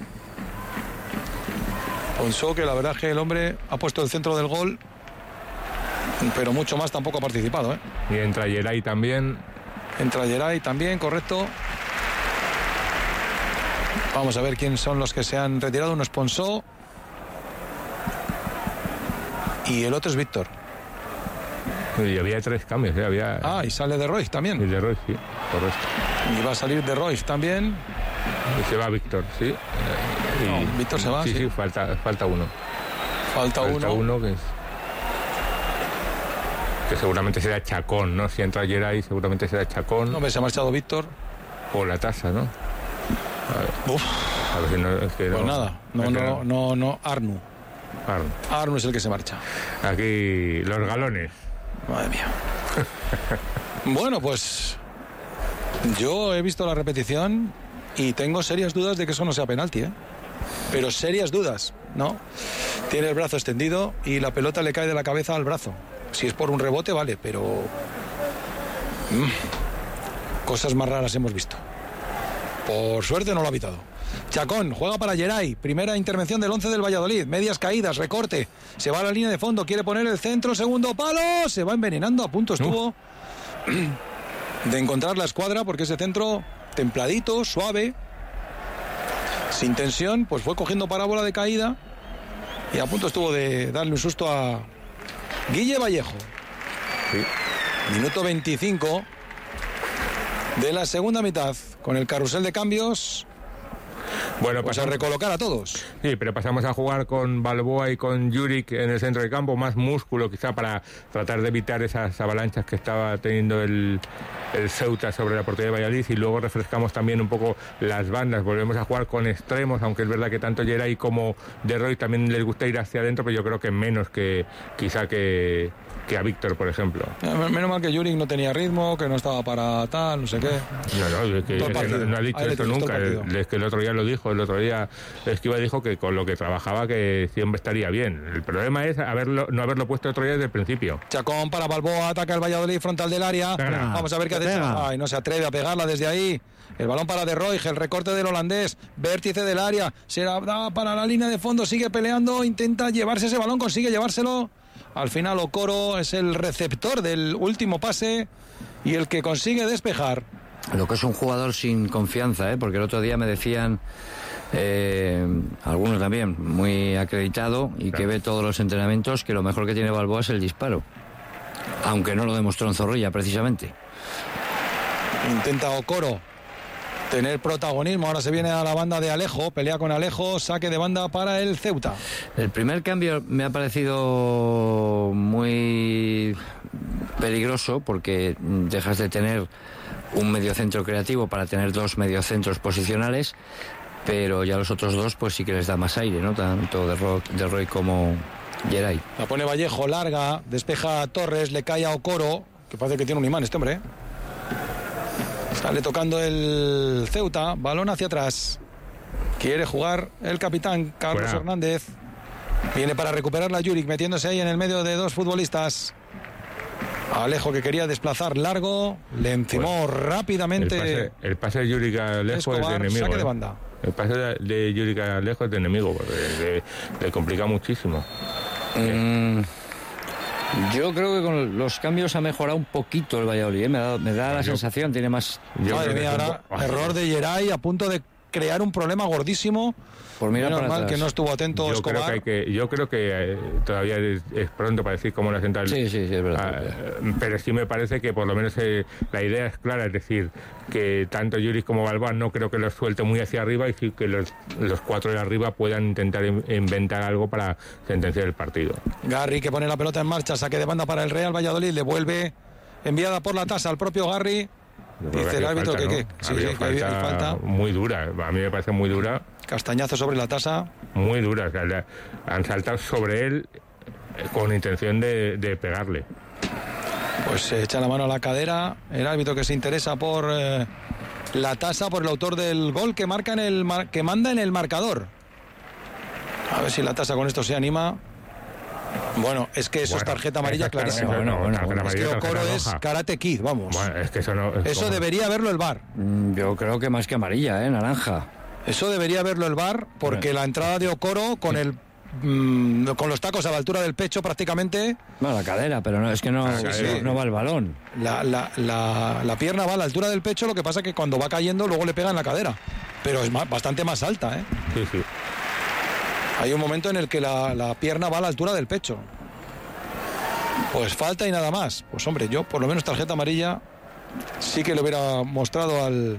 Speaker 4: Ponsó, que la verdad es que el hombre ha puesto el centro del gol, pero mucho más tampoco ha participado, ¿eh?
Speaker 5: Y entra Geray también.
Speaker 4: Entra Geray también, correcto. Vamos a ver quién son los que se han retirado. Uno es Ponsó y el otro es Víctor.
Speaker 5: Y había tres cambios, ¿eh? Había...
Speaker 4: Ah, y sale de Royce también.
Speaker 5: Y de Royce, sí, correcto.
Speaker 4: Y va a salir de Royce también.
Speaker 5: Y se va Víctor, sí.
Speaker 4: Y... No, Víctor se va.
Speaker 5: Sí,
Speaker 4: sí,
Speaker 5: sí, falta, falta uno.
Speaker 4: Falta,
Speaker 5: falta
Speaker 4: uno.
Speaker 5: uno que es... que seguramente será Chacón, ¿no? Si entra Geray, seguramente será Chacón.
Speaker 4: No, me se ha marchado Víctor.
Speaker 5: O la tasa, ¿no? A ver.
Speaker 4: Uf.
Speaker 5: A ver si no, es que
Speaker 4: pues
Speaker 5: no,
Speaker 4: nada, no,
Speaker 5: es que
Speaker 4: no,
Speaker 5: no,
Speaker 4: no, no, Arnu.
Speaker 5: Arnu.
Speaker 4: Arnu es el que se marcha.
Speaker 5: Aquí los galones.
Speaker 4: Madre mía. Bueno, pues yo he visto la repetición y tengo serias dudas de que eso no sea penalti, ¿eh? Pero serias dudas, ¿no? Tiene el brazo extendido y la pelota le cae de la cabeza al brazo. Si es por un rebote, vale, pero... Mm. Cosas más raras hemos visto. Por suerte no lo ha pitado. Chacón juega para Geray. Primera intervención del once del Valladolid. Medias caídas, recorte. Se va a la línea de fondo, quiere poner el centro, segundo palo. Se va envenenando, a punto estuvo uh. de encontrar la escuadra, porque ese centro templadito, suave, sin tensión, pues fue cogiendo parábola de caída y a punto estuvo de darle un susto a Guille Vallejo. Sí. Minuto veinticinco de la segunda mitad, con el carrusel de cambios.
Speaker 5: Bueno,
Speaker 4: pues a recolocar a todos.
Speaker 5: Sí, pero pasamos a jugar con Balboa y con Juric en el centro del campo, más músculo quizá para tratar de evitar esas avalanchas que estaba teniendo el, el Ceuta sobre la portería de Valladolid, y luego refrescamos también un poco las bandas, volvemos a jugar con extremos, aunque es verdad que tanto Geray como De Roy también les gusta ir hacia adentro, pero yo creo que menos que quizá que, que a Víctor, por ejemplo.
Speaker 4: Menos mal que Juric no tenía ritmo, que no estaba para tal, no sé qué.
Speaker 5: No, no, es que, es que no, no ha dicho esto nunca, es que el otro día lo dijo, el otro día Esquiva dijo que con lo que trabajaba que siempre estaría bien. El problema es haberlo, no haberlo puesto otro día desde el principio.
Speaker 4: Chacón para Balboa, ataca el Valladolid frontal del área. Pega. Vamos a ver qué hace. Ay, no se atreve a pegarla desde ahí. El balón para De Roy, el recorte del holandés, vértice del área, se la da para la línea de fondo, sigue peleando, intenta llevarse ese balón, consigue llevárselo. Al final Okoro es el receptor del último pase y el que consigue despejar.
Speaker 6: Lo que es un jugador sin confianza, ¿eh? Porque el otro día me decían, eh, algunos también, muy acreditado y que ve todos los entrenamientos, que lo mejor que tiene Balboa es el disparo. Aunque no lo demostró en Zorrilla, precisamente.
Speaker 4: Intenta Okoro tener protagonismo, ahora se viene a la banda de Alejo, pelea con Alejo, saque de banda para el Ceuta.
Speaker 6: El primer cambio me ha parecido muy peligroso porque dejas de tener un mediocentro creativo para tener dos mediocentros posicionales, pero ya los otros dos pues sí que les da más aire, ¿no? Tanto De Roy, De Roy como Geray.
Speaker 4: La pone Vallejo, larga, despeja a Torres, le cae a Okoro, que parece que tiene un imán este hombre, ¿eh? Sale tocando el Ceuta, balón hacia atrás. Quiere jugar el capitán Carlos bueno. Hernández. Viene para recuperar la Juric, metiéndose ahí en el medio de dos futbolistas. Alejo, que quería desplazar largo, le encimó pues, rápidamente.
Speaker 5: El pase, el pase de Juric a Alejo Escobar, es de enemigo.
Speaker 4: Saque
Speaker 5: ¿eh?
Speaker 4: de banda.
Speaker 5: El pase de, de Juric a Alejo es de enemigo, porque le, le complica muchísimo.
Speaker 6: Mm. Yo creo que con los cambios ha mejorado un poquito el Valladolid, ¿eh? me da, me da la yo, sensación, tiene más...
Speaker 4: Madre mía, ahora un... error de Geray a punto de crear un problema gordísimo.
Speaker 6: Por mirar
Speaker 4: Menos
Speaker 6: para
Speaker 4: mal
Speaker 6: atrás.
Speaker 4: que no estuvo atento
Speaker 5: yo
Speaker 4: Escobar.
Speaker 5: Creo que hay que, yo creo que eh, todavía es, es pronto para decir cómo la central...
Speaker 6: Sí, sí, sí, es verdad.
Speaker 5: Ah, pero sí me parece que por lo menos eh, la idea es clara, es decir, que tanto Juric como Balboa no creo que los suelte muy hacia arriba y sí que los, los cuatro de arriba puedan intentar in, inventar algo para sentenciar el partido.
Speaker 4: Garri, que pone la pelota en marcha, saque de banda para el Real Valladolid, le vuelve enviada por la tasa al propio Garri. Dice el árbitro falta, que, ¿no? que sí, sí,
Speaker 5: falta,
Speaker 4: hay, hay falta
Speaker 5: muy dura, a mí me parece muy dura.
Speaker 4: Castañazo sobre la tasa.
Speaker 5: Muy dura, o sea, le, han saltado sobre él con intención de, de pegarle.
Speaker 4: Pues se echa la mano a la cadera el árbitro, que se interesa por eh, la tasa, por el autor del gol que marca en el mar, que manda en el marcador. A ver si la tasa con esto se anima. Bueno, es que eso bueno, es tarjeta amarilla clarísima.
Speaker 5: Bueno, bueno,
Speaker 4: bueno, es que Okoro es Karate Kid, vamos.
Speaker 5: Bueno, es que eso no, es
Speaker 4: eso
Speaker 5: como...
Speaker 4: debería verlo el V A R.
Speaker 6: Yo creo que más que amarilla, ¿eh? Naranja.
Speaker 4: Eso debería verlo el V A R, porque bueno. la entrada de Okoro con el mmm, con los tacos a la altura del pecho prácticamente.
Speaker 6: Bueno, la cadera, pero no, es que no,
Speaker 4: sí,
Speaker 6: no,
Speaker 4: sí.
Speaker 6: no va el balón.
Speaker 4: La, la, la, la pierna va a la altura del pecho, lo que pasa es que cuando va cayendo luego le pega en la cadera. Pero es más, bastante más alta, ¿eh?
Speaker 5: Sí, sí.
Speaker 4: Hay un momento en el que la, la pierna va a la altura del pecho. Pues falta y nada más. Pues hombre, yo por lo menos tarjeta amarilla sí que le hubiera mostrado al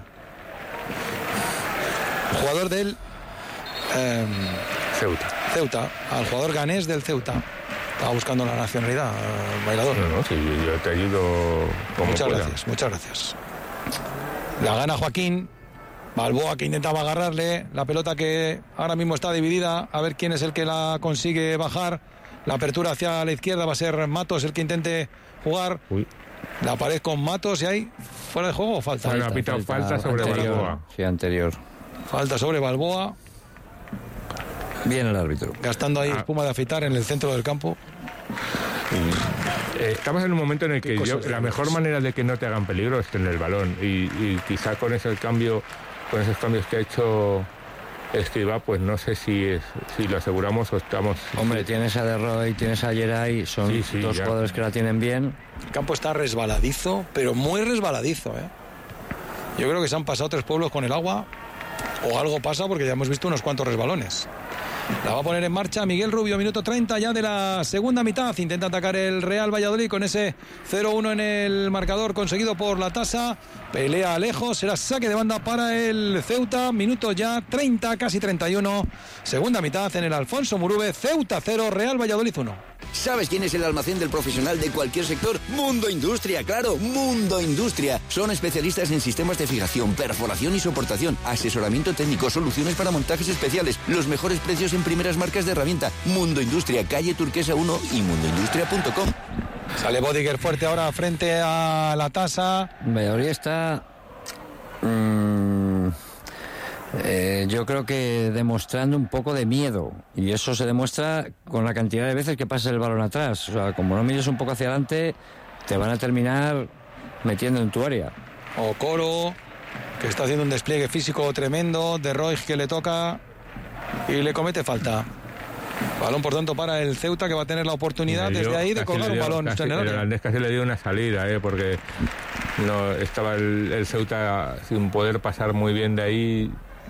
Speaker 4: jugador del eh,
Speaker 5: Ceuta.
Speaker 4: Ceuta, al jugador ganés del Ceuta. Estaba buscando la nacionalidad, el bailador.
Speaker 5: No, no, sí, yo te ayudo como
Speaker 4: Muchas
Speaker 5: pueda.
Speaker 4: gracias, muchas gracias. La gana Joaquín. Balboa, que intentaba agarrarle la pelota, que ahora mismo está dividida, a ver quién es el que la consigue bajar. La apertura hacia la izquierda va a ser Matos el que intente jugar.
Speaker 5: Uy.
Speaker 4: La pared con Matos y ahí fuera de juego o falta.
Speaker 5: Bueno,
Speaker 4: falta,
Speaker 5: ha pitado falta, falta sobre
Speaker 6: anterior,
Speaker 5: Balboa.
Speaker 6: Sí, anterior.
Speaker 4: Falta sobre Balboa.
Speaker 6: Bien el árbitro.
Speaker 4: Gastando ahí
Speaker 5: ah.
Speaker 4: espuma de afeitar en el centro del campo.
Speaker 5: Estamos en un momento en el que yo, la mejor manera de que no te hagan peligro es tener el balón y, y quizá con ese cambio, con esos cambios que ha hecho Escribá, pues no sé si es, si lo aseguramos o estamos...
Speaker 6: Hombre,
Speaker 5: sí.
Speaker 6: tienes a De Roy, tienes a Geray, son
Speaker 5: sí, sí,
Speaker 6: dos
Speaker 5: ya.
Speaker 6: jugadores que la tienen bien.
Speaker 4: El campo está resbaladizo, pero muy resbaladizo, ¿eh? Yo creo que se han pasado tres pueblos con el agua, o algo pasa, porque ya hemos visto unos cuantos resbalones. La va a poner en marcha Miguel Rubio, minuto treinta ya de la segunda mitad. Intenta atacar el Real Valladolid con ese cero uno en el marcador conseguido por la tasa. Pelea lejos, será saque de banda para el Ceuta. Minuto ya treinta, casi treinta y uno. Segunda mitad en el Alfonso Murube. Ceuta cero, Real Valladolid uno.
Speaker 1: ¿Sabes quién es el almacén del profesional de cualquier sector? Mundo Industria, claro, Mundo Industria. Son especialistas en sistemas de fijación, perforación y soportación, asesoramiento técnico, soluciones para montajes especiales, los mejores precios en primeras marcas de herramienta. Mundo Industria, calle Turquesa uno y mundo industria punto com.
Speaker 4: Sale Bodiger fuerte ahora frente a la tasa.
Speaker 6: Valladolid está... Mmm, eh, yo creo que demostrando un poco de miedo, y eso se demuestra con la cantidad de veces que pasa el balón atrás. O sea, como no mires un poco hacia adelante, te van a terminar metiendo en tu área.
Speaker 4: Okoro, que está haciendo un despliegue físico tremendo, De Roig que le toca y le comete falta. Balón, por tanto, para el Ceuta, que va a tener la oportunidad dio, desde ahí de colgar dio, un balón.
Speaker 5: Casi, el holandés casi le dio una salida, ¿eh? Porque no estaba el, el Ceuta sin poder pasar muy bien de ahí.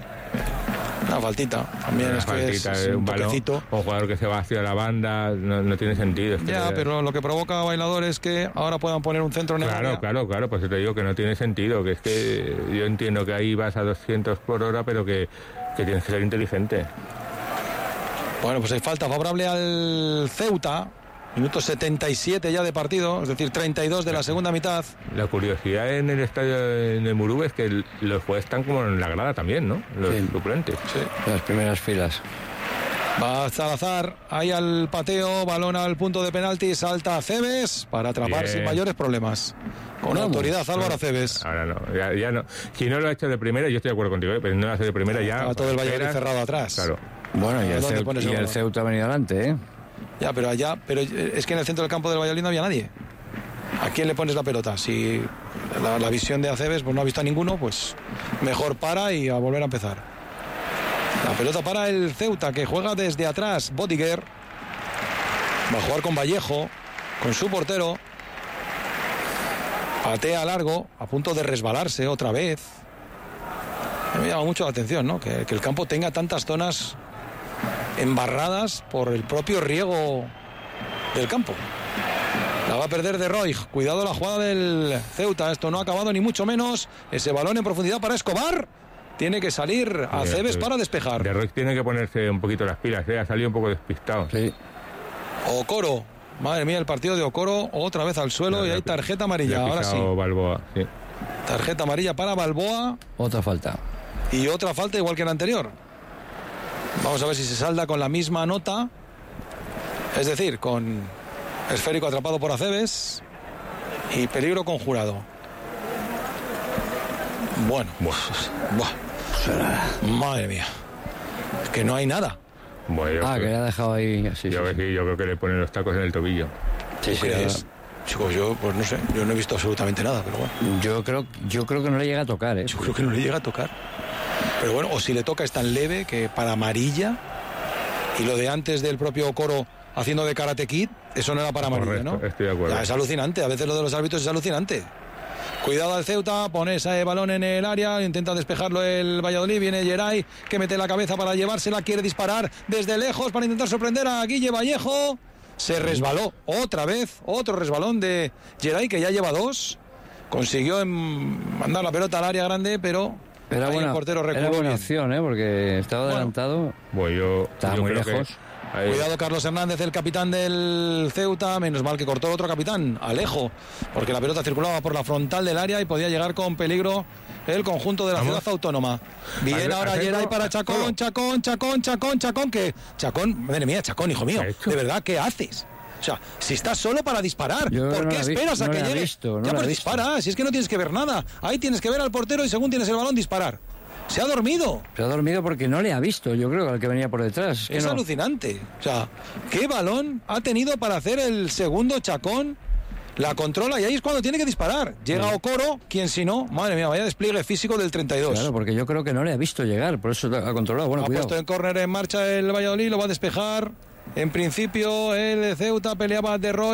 Speaker 4: Una faltita. También una es faltita, que es, es un, balón,
Speaker 5: un jugador que se va hacia la banda, no, no tiene sentido. Es que
Speaker 4: ya,
Speaker 5: le...
Speaker 4: pero lo que provoca a Bailador es que ahora puedan poner un centro en el
Speaker 5: Claro,
Speaker 4: área.
Speaker 5: claro, claro, pues te digo que no tiene sentido, que es que yo entiendo que ahí vas a doscientos por hora, pero que, que tienes que ser inteligente.
Speaker 4: Bueno, pues hay falta favorable al Ceuta. Minuto setenta y siete ya de partido, es decir, treinta y dos de la segunda mitad.
Speaker 5: La curiosidad en el estadio en el Murube es que los jugadores están como en la grada también, ¿no? Los sí. suplentes.
Speaker 6: Sí, las primeras filas.
Speaker 4: Va Salazar, ahí al pateo, balón al punto de penalti, salta Cebes para atrapar Bien. sin mayores problemas. Con Vamos. autoridad Álvaro Cebes.
Speaker 5: Ahora no, ya, ya no. Si no lo ha hecho de primera, yo estoy de acuerdo contigo, ¿eh? Pero no lo hace de primera ya.
Speaker 4: Estaba todo el Valladolid cerrado atrás.
Speaker 5: Claro.
Speaker 6: Bueno, y el, Ceuta, y el Ceuta ha venido adelante, ¿eh?
Speaker 4: Ya, pero allá, pero es que en el centro del campo del Valladolid no había nadie. ¿A quién le pones la pelota? Si la, la visión de Aceves pues no ha visto a ninguno, pues mejor para y a volver a empezar. La pelota para el Ceuta, que juega desde atrás. Bodiger va a jugar con Vallejo, con su portero. Patea largo, a punto de resbalarse otra vez. Me llama mucho la atención, ¿no? Que, que el campo tenga tantas zonas embarradas por el propio riego del campo. La va a perder De Roig. Cuidado la jugada del Ceuta. Esto no ha acabado ni mucho menos. Ese balón en profundidad para Escobar. Tiene que salir a Cebes para despejar.
Speaker 5: De Roig tiene que ponerse un poquito las pilas, ¿eh? Ha salido un poco despistado.
Speaker 6: Sí.
Speaker 4: Okoro. Madre mía, el partido de Okoro otra vez al suelo no, y hay tarjeta amarilla. Ahora sí.
Speaker 5: Balboa, sí.
Speaker 4: Tarjeta amarilla para Balboa.
Speaker 6: Otra falta.
Speaker 4: Y otra falta igual que la anterior. Vamos a ver si se salda con la misma nota. Es decir, con esférico atrapado por Aceves y peligro conjurado. Bueno, buah. Madre mía. Es que no hay nada.
Speaker 5: Bueno,
Speaker 6: ah, que le ha dejado ahí así.
Speaker 5: Yo, sí, sí. yo creo que le ponen los tacos en el tobillo.
Speaker 6: Sí, sí.
Speaker 4: ¿Crees? Chicos, yo pues no sé, yo no he visto absolutamente nada, pero bueno.
Speaker 6: Yo creo, yo creo que no le llega a tocar, ¿eh?
Speaker 4: Yo creo que no le llega a tocar. Pero bueno, o si le toca es tan leve que para amarilla, y lo de antes del propio Okoro haciendo de Karate Kid, eso no era para amarilla,
Speaker 5: Correcto,
Speaker 4: ¿no?
Speaker 5: Estoy de acuerdo.
Speaker 4: Ya, es alucinante, a veces lo de los árbitros es alucinante. Cuidado al Ceuta, pone ese balón en el área, intenta despejarlo el Valladolid, viene Geray, que mete la cabeza para llevársela, quiere disparar desde lejos para intentar sorprender a Guille Vallejo. Se resbaló otra vez, otro resbalón de Geray, que ya lleva dos. Consiguió en mandar la pelota al área grande, pero
Speaker 6: era buena, el portero era buena opción, ¿eh? Porque estaba bueno, adelantado.
Speaker 5: Bueno, yo,
Speaker 6: estaba
Speaker 5: yo
Speaker 6: muy lejos.
Speaker 5: Ahí.
Speaker 4: Cuidado Carlos Hernández, el capitán del Ceuta, menos mal que cortó el otro capitán, Alejo, porque la pelota circulaba por la frontal del área y podía llegar con peligro el conjunto de la ¿Vamos? ciudad autónoma. Bien ahora Geray para Chacón, Chacón, Chacón, Chacón, Chacón, que Chacón, madre mía, Chacón, hijo mío, de verdad, ¿qué haces? O sea, si estás solo para disparar,
Speaker 6: Yo
Speaker 4: ¿por
Speaker 6: no
Speaker 4: qué esperas
Speaker 6: vi,
Speaker 4: a
Speaker 6: no
Speaker 4: que llegue?
Speaker 6: Visto, no
Speaker 4: ya pues
Speaker 6: visto.
Speaker 4: dispara, si es que no tienes que ver nada. Ahí tienes que ver al portero y según tienes el balón disparar. Se ha dormido.
Speaker 6: Se ha dormido porque no le ha visto, yo creo, al que venía por detrás.
Speaker 4: Es, es
Speaker 6: no.
Speaker 4: alucinante. O sea, ¿qué balón ha tenido para hacer el segundo Chacón? La controla y ahí es cuando tiene que disparar. Llega sí. Okoro, quien si no, madre mía, vaya despliegue físico del treinta y dos.
Speaker 6: Claro, porque yo creo que no le ha visto llegar, por eso ha controlado. Bueno,
Speaker 4: ha
Speaker 6: cuidado.
Speaker 4: puesto en córner en marcha el Valladolid, lo va a despejar. En principio el Ceuta peleaba De Roig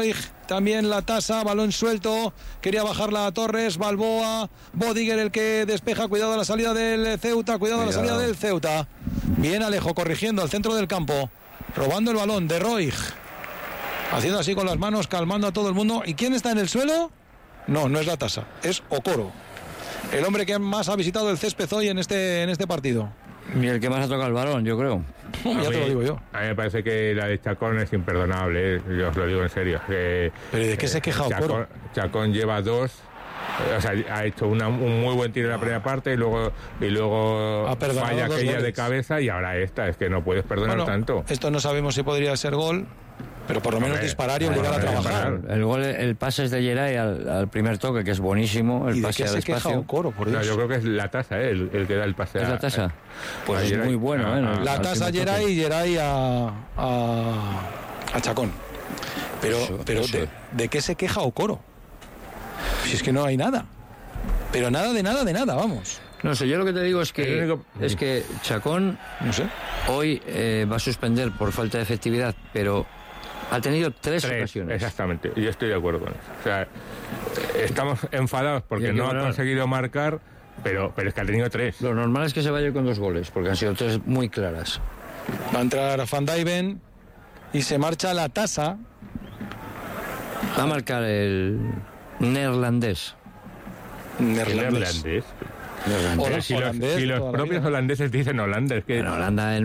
Speaker 4: también la tasa, balón suelto, quería bajarla a Torres, Balboa, Bodiger el que despeja, cuidado a la salida del Ceuta, cuidado, cuidado. a la salida del Ceuta. Bien Alejo corrigiendo al centro del campo, robando el balón de Roig, haciendo así con las manos, calmando a todo el mundo. ¿Y quién está en el suelo? No, no es la tasa, es Okoro, el hombre que más ha visitado el césped hoy en este, en este partido.
Speaker 6: Y el que más ha tocado el balón, yo creo.
Speaker 4: Ya
Speaker 5: mí,
Speaker 4: te lo digo yo.
Speaker 5: A mí me parece que la de Chacón es imperdonable, ¿eh? Yo os lo digo en serio. Que,
Speaker 4: ¿Pero de qué se queja
Speaker 5: Chacón,
Speaker 4: Okoro?
Speaker 5: Chacón lleva dos, o sea, ha hecho una, un muy buen tiro en la primera parte y luego, y luego falla aquella goles. de cabeza y ahora esta, es que no puedes perdonar
Speaker 4: bueno,
Speaker 5: tanto.
Speaker 4: Esto no sabemos si podría ser gol, pero por lo menos Hombre, disparar y obligar a trabajar.
Speaker 6: El gol, el pase es de Geray al, al primer toque, que es buenísimo. El
Speaker 4: ¿Y
Speaker 6: pase
Speaker 4: de qué
Speaker 6: al
Speaker 4: se
Speaker 6: espacio.
Speaker 4: queja Okoro, por Dios?
Speaker 5: No, yo creo que es la tasa, ¿eh? el, el que da el pase.
Speaker 6: ¿Es
Speaker 5: a,
Speaker 6: la tasa? Pues es
Speaker 5: Geray.
Speaker 6: muy bueno, ¿eh?
Speaker 4: La
Speaker 6: al
Speaker 4: tasa a Geray y Geray a, a, a Chacón. Pero,
Speaker 6: eso,
Speaker 4: pero
Speaker 6: eso.
Speaker 4: De, ¿de qué se queja Okoro? Si es que no hay nada. Pero nada de nada de nada, vamos.
Speaker 6: No sé, yo lo que te digo es que
Speaker 5: único...
Speaker 6: es que Chacón
Speaker 4: no sé.
Speaker 6: hoy eh, va a suspender por falta de efectividad, pero ha tenido tres, tres ocasiones.
Speaker 5: Exactamente, yo estoy de acuerdo con eso. O sea, estamos enfadados porque no ha conseguido marcar, pero, pero es que ha tenido tres.
Speaker 6: Lo normal es que se vaya con dos goles, porque han sido tres muy claras.
Speaker 4: Va a entrar Van Dijven y se marcha la tasa.
Speaker 6: Va a marcar el neerlandés.
Speaker 4: Neerlandés.
Speaker 5: Neerlandés.
Speaker 6: neerlandés.
Speaker 4: Hola,
Speaker 5: Si los,
Speaker 4: holandés,
Speaker 5: si los propios holandeses dicen holandés, que
Speaker 6: En Holanda